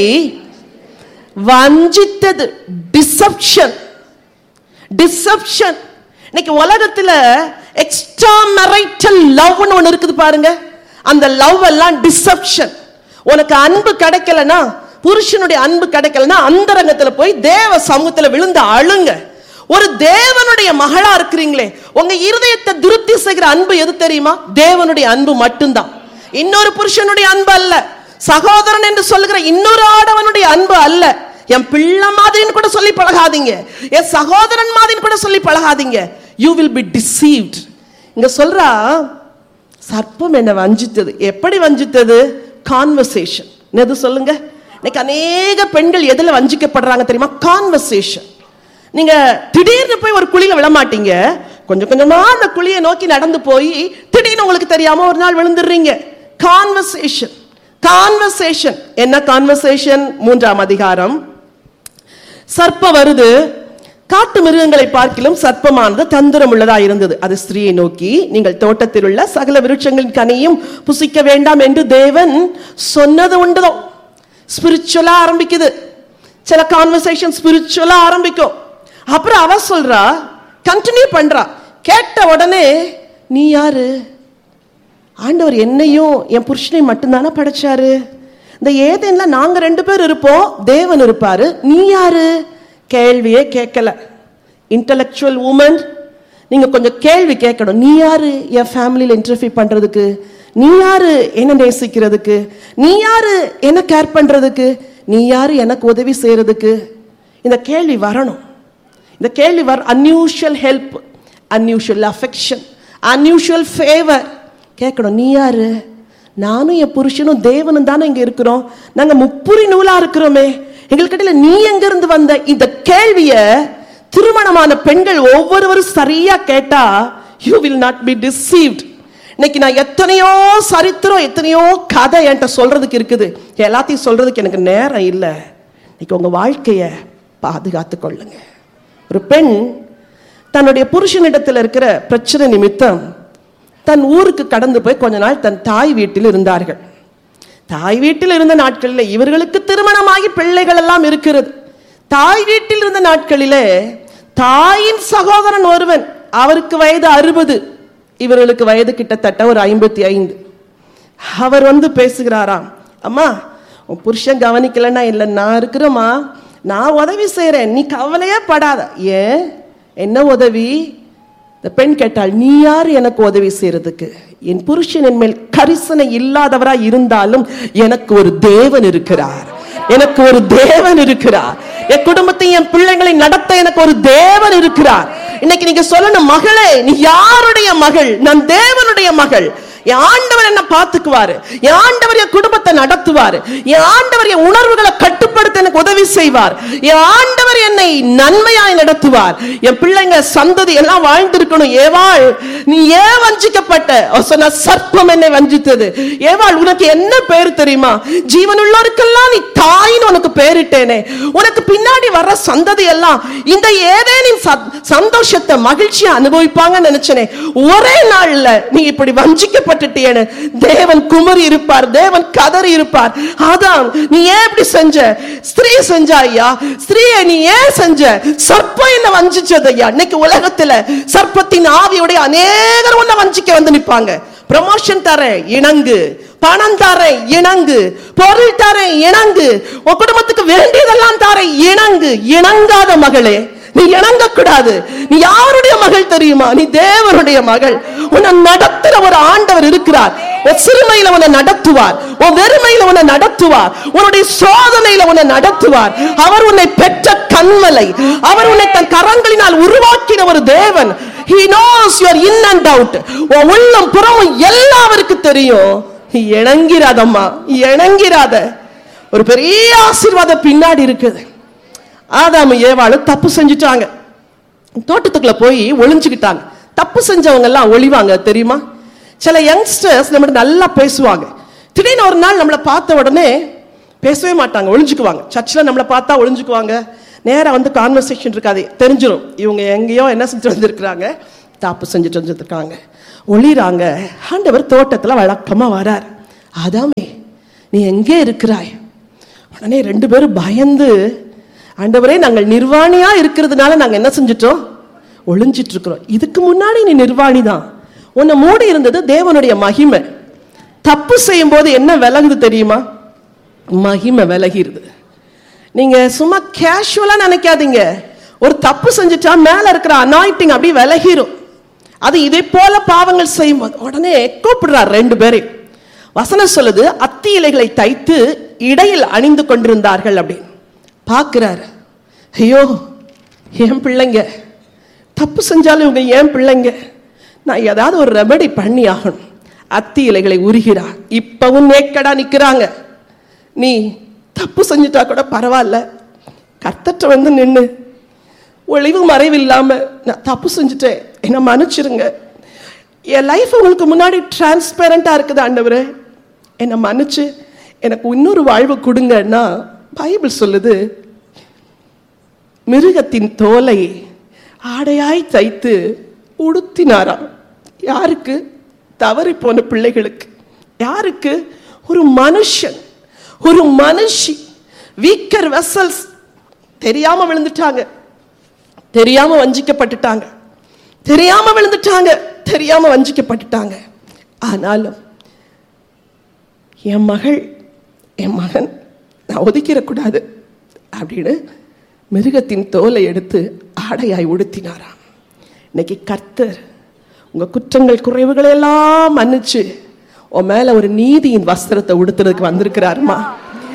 வஞ்சித்தது. Deception, deception. இன்னைக்கு உலகத்துல எக்ஸ்ட்ரா மேரிட்டல் லவ்னு ஒன்னு இருக்குது பாருங்க. அந்த லவ் எல்லாம் டிசப்ஷன். உனக்கு அன்பு கிடைக்கலனா, புருஷனுடைய அன்பு கிடைக்கலனா அந்தரங்கத்துல போய் தேவ சமூகத்துல விழுந்து அழுங்க. ஒரு தேவனுடைய மகளா இருக்கிறீங்களே, உங்க இருதயத்தை திருப்தி செய்கிற அன்பு எது தெரியுமா? தேவனுடைய அன்பு மட்டும்தான். இன்னொரு புருஷனுடைய அன்பு அல்ல, சகோதரன் என்று சொல்லுகிற இன்னொரு ஆடவனுடைய அன்பு அல்ல. என் பிள்ளை மாதிரின்னு கூட சொல்லி பழகாதீங்க, என் சகோதரன் மாதிரின்னு கூட சொல்லி பழகாதீங்க. You will be deceived. இங்க சொல்றா, சர்ப்பம் என்ன வஞ்சித்தது. எப்படி வஞ்சித்தது? கான்வர்சேஷன். எது சொல்லுங்க? இன்னைக்கு அநேக பெண்கள் எதுல வஞ்சிக்கப்படுறாங்க தெரியுமா? கான்வர்சேஷன். நீங்க திடீர்னு போய் ஒரு குழியில விழ மாட்டீங்க, கொஞ்சம் கொஞ்சமா அந்த குழியை நோக்கி நடந்து போய் திடீர்னு உங்களுக்கு தெரியாம ஒரு நாள் விழுந்துடுறீங்க. Conversation, conversation. என்ன கான்வர்சேஷன்? மூன்றாம் அதிகாரம். சர்ப்பம் வருது, காட்டு மிருகங்களை பார்க்கிலும் சர்ப்பமானது தந்திரம் உள்ளதா இருந்தது. அது ஸ்திரீயை நோக்கி, நீங்கள் தோட்டத்தில் உள்ள சகல விருட்சங்களின் கனியும் புசிக்க வேண்டாம் என்று தேவன் சொன்னது உண்டதோ. ஸ்பிரிச்சுவலா ஆரம்பிக்குது. சில கான்வர்சேஷன் ஸ்பிரிச்சுவலா ஆரம்பிக்கும். அப்புறம் அவ சொல்றா, கண்டினியூ பண்றா. கேட்ட உடனே, நீ யாரு? ஆண்டவர் என்னையும் என் புருஷனையும் மட்டும்தானே படைச்சாரு. இந்த ஏதேன்ல நாங்க ரெண்டு பேர் இருப்போம், தேவன் இருப்பாரு. நீ யாரு? கேள்வியே கேட்கல. இன்டலெக்சுவல் உமன், நீங்க கொஞ்சம் கேள்வி கேட்கணும். நீ யாரு என் ஃபேமிலியில இன்டர்ஃபியர் பண்றதுக்கு? நீ யாரு என்ன நேசிக்கிறதுக்கு? நீ யாரு என்ன கேர் பண்றதுக்கு? நீ யாரு எனக்கு உதவி செய்யறதுக்கு? இந்த கேள்வி வரணும். இந்த கேள்வி வர unusual help, unusual affection, unusual favour கேட்கணும். நீ யாரு? நானும் என் புருஷனும் தேவனும் தானே இங்க இருக்கிறோம். நாங்க முப்புரி நூலா இருக்கிறோமே, எங்களுக்கிட்ட நீ எங்க இருந்து வந்த? இந்த கேள்விய திருமணமான பெண்கள் ஒவ்வொருவரும் சரியா கேட்டா you will not be deceived. இன்னைக்கு நான் எத்தனையோ சரித்திரம், எத்தனையோ கதை என்கிட்ட சொல்றதுக்கு இருக்குது. எல்லாத்தையும் சொல்றதுக்கு எனக்கு நேரம் இல்லை. இன்னைக்கு உங்க வாழ்க்கைய பாதுகாத்து கொள்ளுங்க. ஒரு பெண் தன்னுடைய புருஷனிடத்தில் இருக்கிற பிரச்சனை நிமித்தம் தன் ஊருக்கு கடந்து போய் கொஞ்ச நாள் தன் தாய் வீட்டில் இருந்தார்கள். தாய் வீட்டில் இருந்த நாட்களில் இவர்களுக்கு திருமணமாகி பிள்ளைகள் எல்லாம் இருக்கிறது. தாய் வீட்டில் இருந்த நாட்களிலே தாயின் சகோதரன் ஒருவன், அவருக்கு வயது அறுபது, இவர்களுக்கு வயது கிட்டத்தட்ட ஒரு ஐம்பத்தி ஐந்து. அவர் வந்து பேசுகிறாராம், அம்மா உன் புருஷன் கவனிக்கலன்னா இல்லை, நான் இருக்கிறோமா, நான் உதவி செய்யறேன், நீ கவலையே படாத. ஏன், என்ன உதவி? இந்த பெண் கேட்டாள், நீ யார் எனக்கு உதவி செய்யறதுக்கு? என் புருஷன் என் மேல் கரிசனை இல்லாதவரா இருந்தாலும் எனக்கு ஒரு தேவன் இருக்கிறார், எனக்கு ஒரு தேவன் இருக்கிறார். என் குடும்பத்தை என் பிள்ளைகளை நடத்த எனக்கு ஒரு தேவன் இருக்கிறார். இன்னைக்கு நீங்க சொல்லணும், மகளே நீ யாருடைய மகள்? நான் தேவனுடைய மகள். என் ஆண்டவர் என்ன பார்த்துக்குவாரு, என் ஆண்டவர் என் குடும்பத்தை நடத்துவார், என் ஆண்டவர் என் உணர்வுகளை கட்டுப்படுத்த எனக்கு உதவி செய்வார், என் ஆண்டவர் என்னை நன்மையாய் நடத்துவார், என் பிள்ளைங்க சந்ததி எல்லாம் வாழ்ந்திருக்கணும். ஏவாள் நீ ஏன் வஞ்சிக்கப்பட்ட? சொன்ன சர்ப்பம் என்னை வஞ்சித்தது. ஏவாள் உனக்கு என்ன பேர் தெரியுமா? ஜீவனுள்ளோருக்கெல்லாம் நீ தாயின்னு உனக்கு பேரிட்டேனே. உனக்கு பின்னாடி வர்ற சந்ததி எல்லாம் இந்த ஏதேனின் சந்தோஷத்தை மகிழ்ச்சியை அனுபவிப்பாங்கன்னு நினைச்சனே. ஒரே நாள்ல நீ இப்படி வஞ்சிக்கப்பட்ட தேவன் குமரி இருப்பார், தேவன் கதறி இருப்பார். ஆதாம் நீ ஏன் இப்படி செஞ்ச? ஸ்திரீ செஞ்சா ஐயா, ஸ்திரீயை நீ ஏன் செஞ்ச? சர்ப்பம் என்ன வஞ்சிச்சது ஐயா. இன்னைக்கு உலகத்துல சர்ப்பத்தின் ஆவியோட அநேகர் உன்னை வஞ்சிக்க வந்து நிப்பாங்க. ப்ரமோஷன் தரேன் இணங்கு, பணம் தரேன் இணங்கு, பொருள் தரேன் இணங்கு, உன் குடும்பத்துக்கு வேண்டியதெல்லாம் தரேன் இணங்கு. இணங்காத மகளே, நீ இணங்க கூடாது. நீ யாருடைய மகள் தெரியுமா? நீ தேவனுடைய மகள். உன்னை நடத்துற ஒரு ஆண்டவர் இருக்கிறார். உன் சிறுமையில உன்னை நடத்துவார், உன் வெறுமையில உன்னை நடத்துவார், உன்னுடைய சோதனையில உன்னை நடத்துவார். அவர் உன்னை பெற்ற கண்மலை, அவர் உன்னை தன் கரங்களினால் உருவாக்கின ஒரு தேவன். He knows your in and out. உன் உள்ளம் புறமும் எல்லாருக்கும் தெரியும். இணங்கிறாதம்மா, இணங்கிறாத. ஒரு பெரிய ஆசீர்வாதம் பின்னாடி இருக்குது. ஆதாம் ஏவாளும் தப்பு செஞ்சுட்டாங்க, தோட்டத்துக்குள்ள போய் ஒளிஞ்சுக்கிட்டாங்க. தப்பு செஞ்சவங்க எல்லாம் ஒளிவாங்க தெரியுமா? சில யங்ஸ்டர்ஸ் நம்ம நல்லா பேசுவாங்க, திடீர்னு ஒரு நாள் நம்மளை பார்த்த உடனே பேசவே மாட்டாங்க, ஒளிஞ்சுக்குவாங்க. சர்ச்சில் நம்மளை பார்த்தா ஒளிஞ்சுக்குவாங்க. நேராக வந்து கான்வர்சேஷன் இருக்காது, தெரிஞ்சிடும் இவங்க எங்கேயோ என்ன செஞ்சுட்டு வந்திருக்கிறாங்க, தப்பு செஞ்சுட்டு வந்துருக்காங்க, ஒளிறாங்க. ஆண்டவர் தோட்டத்தில் வழக்கமா வரார். ஆதாமே நீ எங்கே இருக்கிறாய்? உடனே ரெண்டு பேரும் பயந்து, ஆண்டவரே நாங்கள் நிர்வாணியா இருக்கிறதுனால நாங்க என்ன செஞ்சிட்டோம்? ஒளிஞ்சிட்டு இருக்கிறோம். இதுக்கு முன்னாடி நீ நிர்வாணி தான், உன்னை மூடி இருந்தது தேவனுடைய மகிமை. தப்பு செய்யும் போது என்ன விலகுது தெரியுமா? மகிமை விலகிருது. நீங்க சும்மா கேஷுவலா நினைக்காதீங்க. ஒரு தப்பு செஞ்சுட்டா மேல இருக்கிற அனாயிட்டிங் அப்படியே விலகிரும். அது இதே போல பாவங்கள் செய்யும் போது உடனே கூப்பிடுறார் ரெண்டு பேரையும். வசனம் சொல்லுது, அத்தி இலைகளை தைத்து இடையில் அணிந்து கொண்டிருந்தார்கள் அப்படின்னு. பார்க்கிறாரு, ஐயோ என் பிள்ளைங்க தப்பு செஞ்சாலும் இவங்க ஏன் பிள்ளைங்க, நான் ஏதாவது ஒரு ரெமெடி பண்ணி ஆகணும். அத்தி இலைகளை உருகிறார். இப்பவும் நேக்கடா நிக்கிறாங்க. நீ தப்பு செஞ்சுட்டா கூட பரவாயில்ல, கர்த்தட்ட வந்து நின்று ஒளிவு மறைவு இல்லாம நான் தப்பு செஞ்சுட்டேன், என்ன மன்னிச்சிருங்க, என் லைஃப் உங்களுக்கு முன்னாடி டிரான்ஸ்பேரண்டா இருக்குது ஆண்டவரே, என்னை மன்னிச்சு எனக்கு இன்னொரு வாழ்வு கொடுங்கன்னா பைபிள் சொல்லுது, மிருகத்தின் தோலை ஆடையாய் தைத்து உடுத்தினாராம். யாருக்கு? தவறி போன பிள்ளைகளுக்கு. யாருக்கு? ஒரு மனுஷன், ஒரு மனுஷி, வீக்கர் வெசல்ஸ், தெரியாம விழுந்துட்டாங்க, தெரியாம வஞ்சிக்கப்பட்டுட்டாங்க, தெரியாம விழுந்துட்டாங்க, தெரியாம வஞ்சிக்கப்பட்டுட்டாங்க. ஆனாலும் என் மகள் என் மகன் நான் ஒதுக்கிடக்கூடாது அப்படின்னு மிருகத்தின் தோலை எடுத்து ஆடையாய் உடுத்தினாராம். இன்னைக்கு கர்த்தர் உங்க குற்றங்கள் குறைவுகளை எல்லாம் மன்னிச்சு உன் மேல ஒரு நீதியின் வஸ்திரத்தை உடுத்துறதுக்கு வந்திருக்கிறாருமா.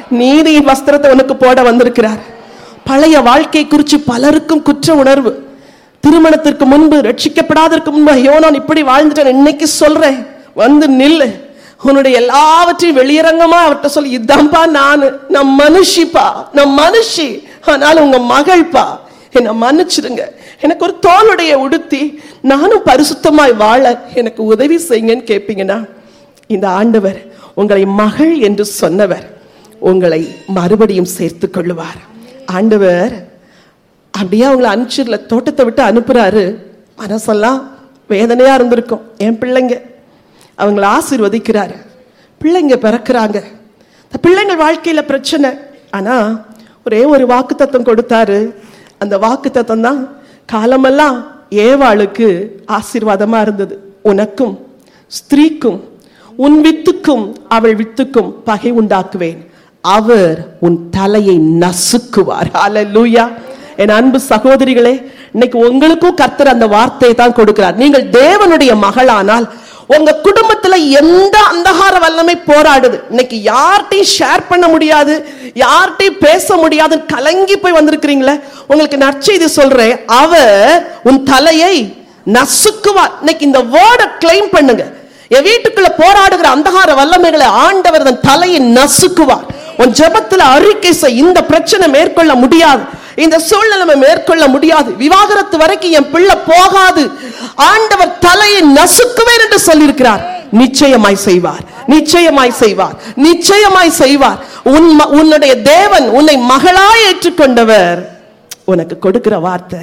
நீதியின் வஸ்திரத்தை உனக்கு போட வந்திருக்கிறார். பழைய வாழ்க்கை குறித்து பலருக்கும் குற்ற உணர்வு. திருமணத்திற்கு முன்பு, ரட்சிக்கப்படாதற்கு முன்பு, ஐயோ நான் இப்படி வாழ்ந்துட்டேன். இன்னைக்கு சொல்றேன், வந்து நில்லு. உன்னுடைய எல்லாவற்றையும் வெளியரங்கமா அவர்கிட்ட சொல்லி, இதான்பா நானு, நான் மனுஷிப்பா, நான் மனுஷி, ஆனாலும் உங்க மகள்பா, என்னை மன்னிச்சிடுங்க. எனக்கு ஒரு தோளுடைய உடுத்தி நானும் பரிசுத்தமாய் வாழ எனக்கு உதவி செய்யுங்கன்னு கேட்பீங்கன்னா, இந்த ஆண்டவர் உங்களை மகள் என்று சொன்னவர் உங்களை மறுபடியும் சேர்த்து கொள்ளுவார். ஆண்டவர் அப்படியே அவங்களை அனுப்பிச்சிடல, தோட்டத்தை விட்டு அனுப்புறாரு. மனசெல்லாம் வேதனையா இருந்திருக்கும். என் பிள்ளைங்க, அவங்களை ஆசீர்வதிக்கிறாரு. பிள்ளைங்க பிறக்கிறாங்க. பிள்ளைங்கள் வாழ்க்கையில பிரச்சனை. ஆனா ஒரே ஒரு வாக்கு தத்தம் கொடுத்தாரு. அந்த வாக்கு தத்தம் தான் காலமெல்லாம் ஏவாளுக்கு ஆசீர்வாதமா இருந்தது. உனக்கும் ஸ்திரீக்கும் உன் வித்துக்கும் அவள் வித்துக்கும் பகை உண்டாக்குவேன், அவர் உன் தலையை நசுக்குவார். ஹல்லேலூயா. என் அன்பு சகோதரிகளே, இன்னைக்கு உங்களுக்கும் கர்த்தர் அந்த வார்த்தையை தான் கொடுக்கிறார். நீங்கள் தேவனுடைய மகளானால் உங்க குடும்பத்துல எந்த அந்தகார வல்லமை போராடுது, இன்னைக்கு யார்கிட்டையும் ஷேர் பண்ண முடியாது, யார்கிட்டையும் பேச முடியாது, கலங்கி போய் வந்திருக்கிறீங்களே, உங்களுக்கு நற்செய்தி சொல்றேன், அவர் உன் தலையை நசுக்குவார். இன்னைக்கு இந்த வேர்டை கிளைம் பண்ணுங்க. என் வீட்டுக்குள்ள போராடுகிற அந்தகார வல்லமைகளை ஆண்டவர் தன் தலையை நசுக்குவார். உன் ஜெபத்துல அறிக்கை செய், இந்த பிரச்சனை மேற்கொள்ள முடியாது, இந்த சூழ்நிலை மேற்கொள்ள முடியாது, விவாகரத்து வரைக்கும் என் பிள்ளை போகாது, ஆண்டவர் தலையை நசுக்குவேன் என்று சொல்லியிருக்கிறார். நிச்சயமாய் செய்வார், நிச்சயமாய் செய்வார், நிச்சயமாய் செய்வார். உன்னுடைய தேவன் உன்னை மகளாய் ஏற்றுக்கொண்டவர் உனக்கு கொடுக்கிற வார்த்தை,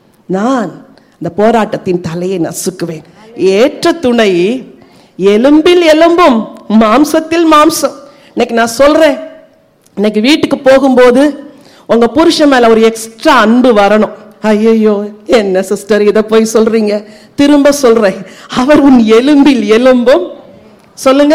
நான் இந்த போராட்டத்தின் தலையை நசுக்குவேன். ஏற்ற துணை எலும்பில் எலும்பும் மாம்சத்தில் மாம்சம். இன்னைக்கு நான் சொல்றேன், இன்னைக்கு வீட்டுக்கு போகும்போது உங்க புருஷன் மேல ஒரு எக்ஸ்ட்ரா அன்பு வரணும். ஐயோ என்ன சிஸ்டர் இதை போய் சொல்றீங்க, திரும்ப சொல்றேன், அவர் உன் எலும்பில் எலும்பும், சொல்லுங்க,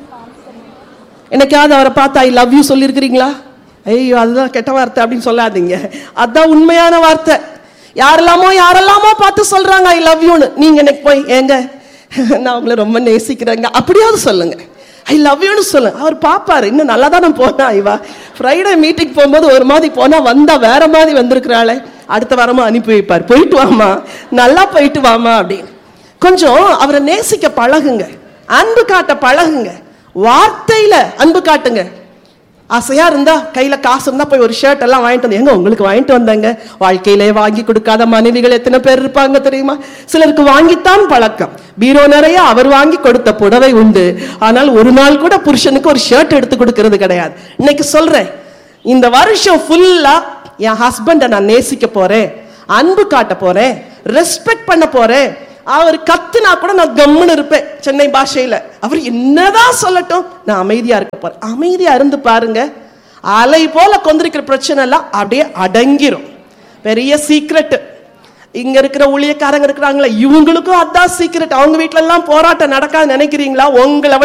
என்னைக்காவது அவரை பார்த்து ஐ லவ் யூ சொல்லியிருக்கிறீங்களா? ஐயோ அதுதான் கெட்ட வார்த்தை அப்படின்னு சொல்லாதீங்க, அதான் உண்மையான வார்த்தை. யாரெல்லாமோ யாரெல்லாமோ பார்த்து சொல்றாங்க ஐ லவ் யூன்னு, நீங்க எனக்கு போய் ஏங்க நான் உங்களை ரொம்ப நேசிக்கிறேங்க அப்படியாவது சொல்லுங்க, ஐ லவ் யூன்னு சொல்லுங்க. அவர் பாப்பாரு, இன்னும் நல்லா தானே போனா, இவா ஃப்ரைடே மீட்டிங் போகும்போது ஒரு மாதிரி போனா வந்தா வேற மாதிரி வந்திருக்கிறாளே, அடுத்த வாரமா அனுப்பி வைப்பார், போயிட்டு வாமா, நல்லா போயிட்டு வாமா அப்படின்னு. கொஞ்சம் அவரை நேசிக்க பழகுங்க, அன்பு காட்ட பழகுங்க, வார்த்தையில அன்பு காட்டுங்க. ஆசையா இருந்தா கையில காசு இருந்தா போய் ஒரு ஷர்ட் எல்லாம் வாங்கிட்டு வந்து, எங்க உங்களுக்கு வாங்கிட்டு வந்தாங்க. வாழ்க்கையிலே வாங்கி கொடுக்காத மனைவிகள் எத்தனை பேர் இருப்பாங்க தெரியுமா? சிலருக்கு வாங்கித்தான் பழக்கம், பீரோ நிறைய அவர் வாங்கி கொடுத்த புடவை உண்டு, ஆனால் ஒரு நாள் கூட புருஷனுக்கு ஒரு ஷர்ட் எடுத்து கொடுக்கறது கிடையாது. இன்னைக்கு சொல்றேன், இந்த வருஷம் ஃபுல்லா என் ஹஸ்பண்டை நான் நேசிக்க போறேன், அன்பு காட்ட போறேன், ரெஸ்பெக்ட் பண்ண போறேன். அவர் கத்துனா கூட நான் கம்முன்னு இருப்பேன். சென்னை பாஷையில அவர் என்னதான் சொல்லட்டும், நான் அமைதியா இருக்க போறேன். அமைதியா இருந்து பாருங்க, அலை போல கொந்திருக்கிற பிரச்சனை எல்லாம் அப்படியே அடங்கிரும். பெரிய சீக்ரெட். இங்க இருக்கிற ஊழியக்காரங்க இருக்கிறாங்களே, இவங்களுக்கும் அதான் சீக்ரெட். அவங்க வீட்டுல எல்லாம் போராட்டம் நடக்காது நினைக்கிறீங்களா? உங்களை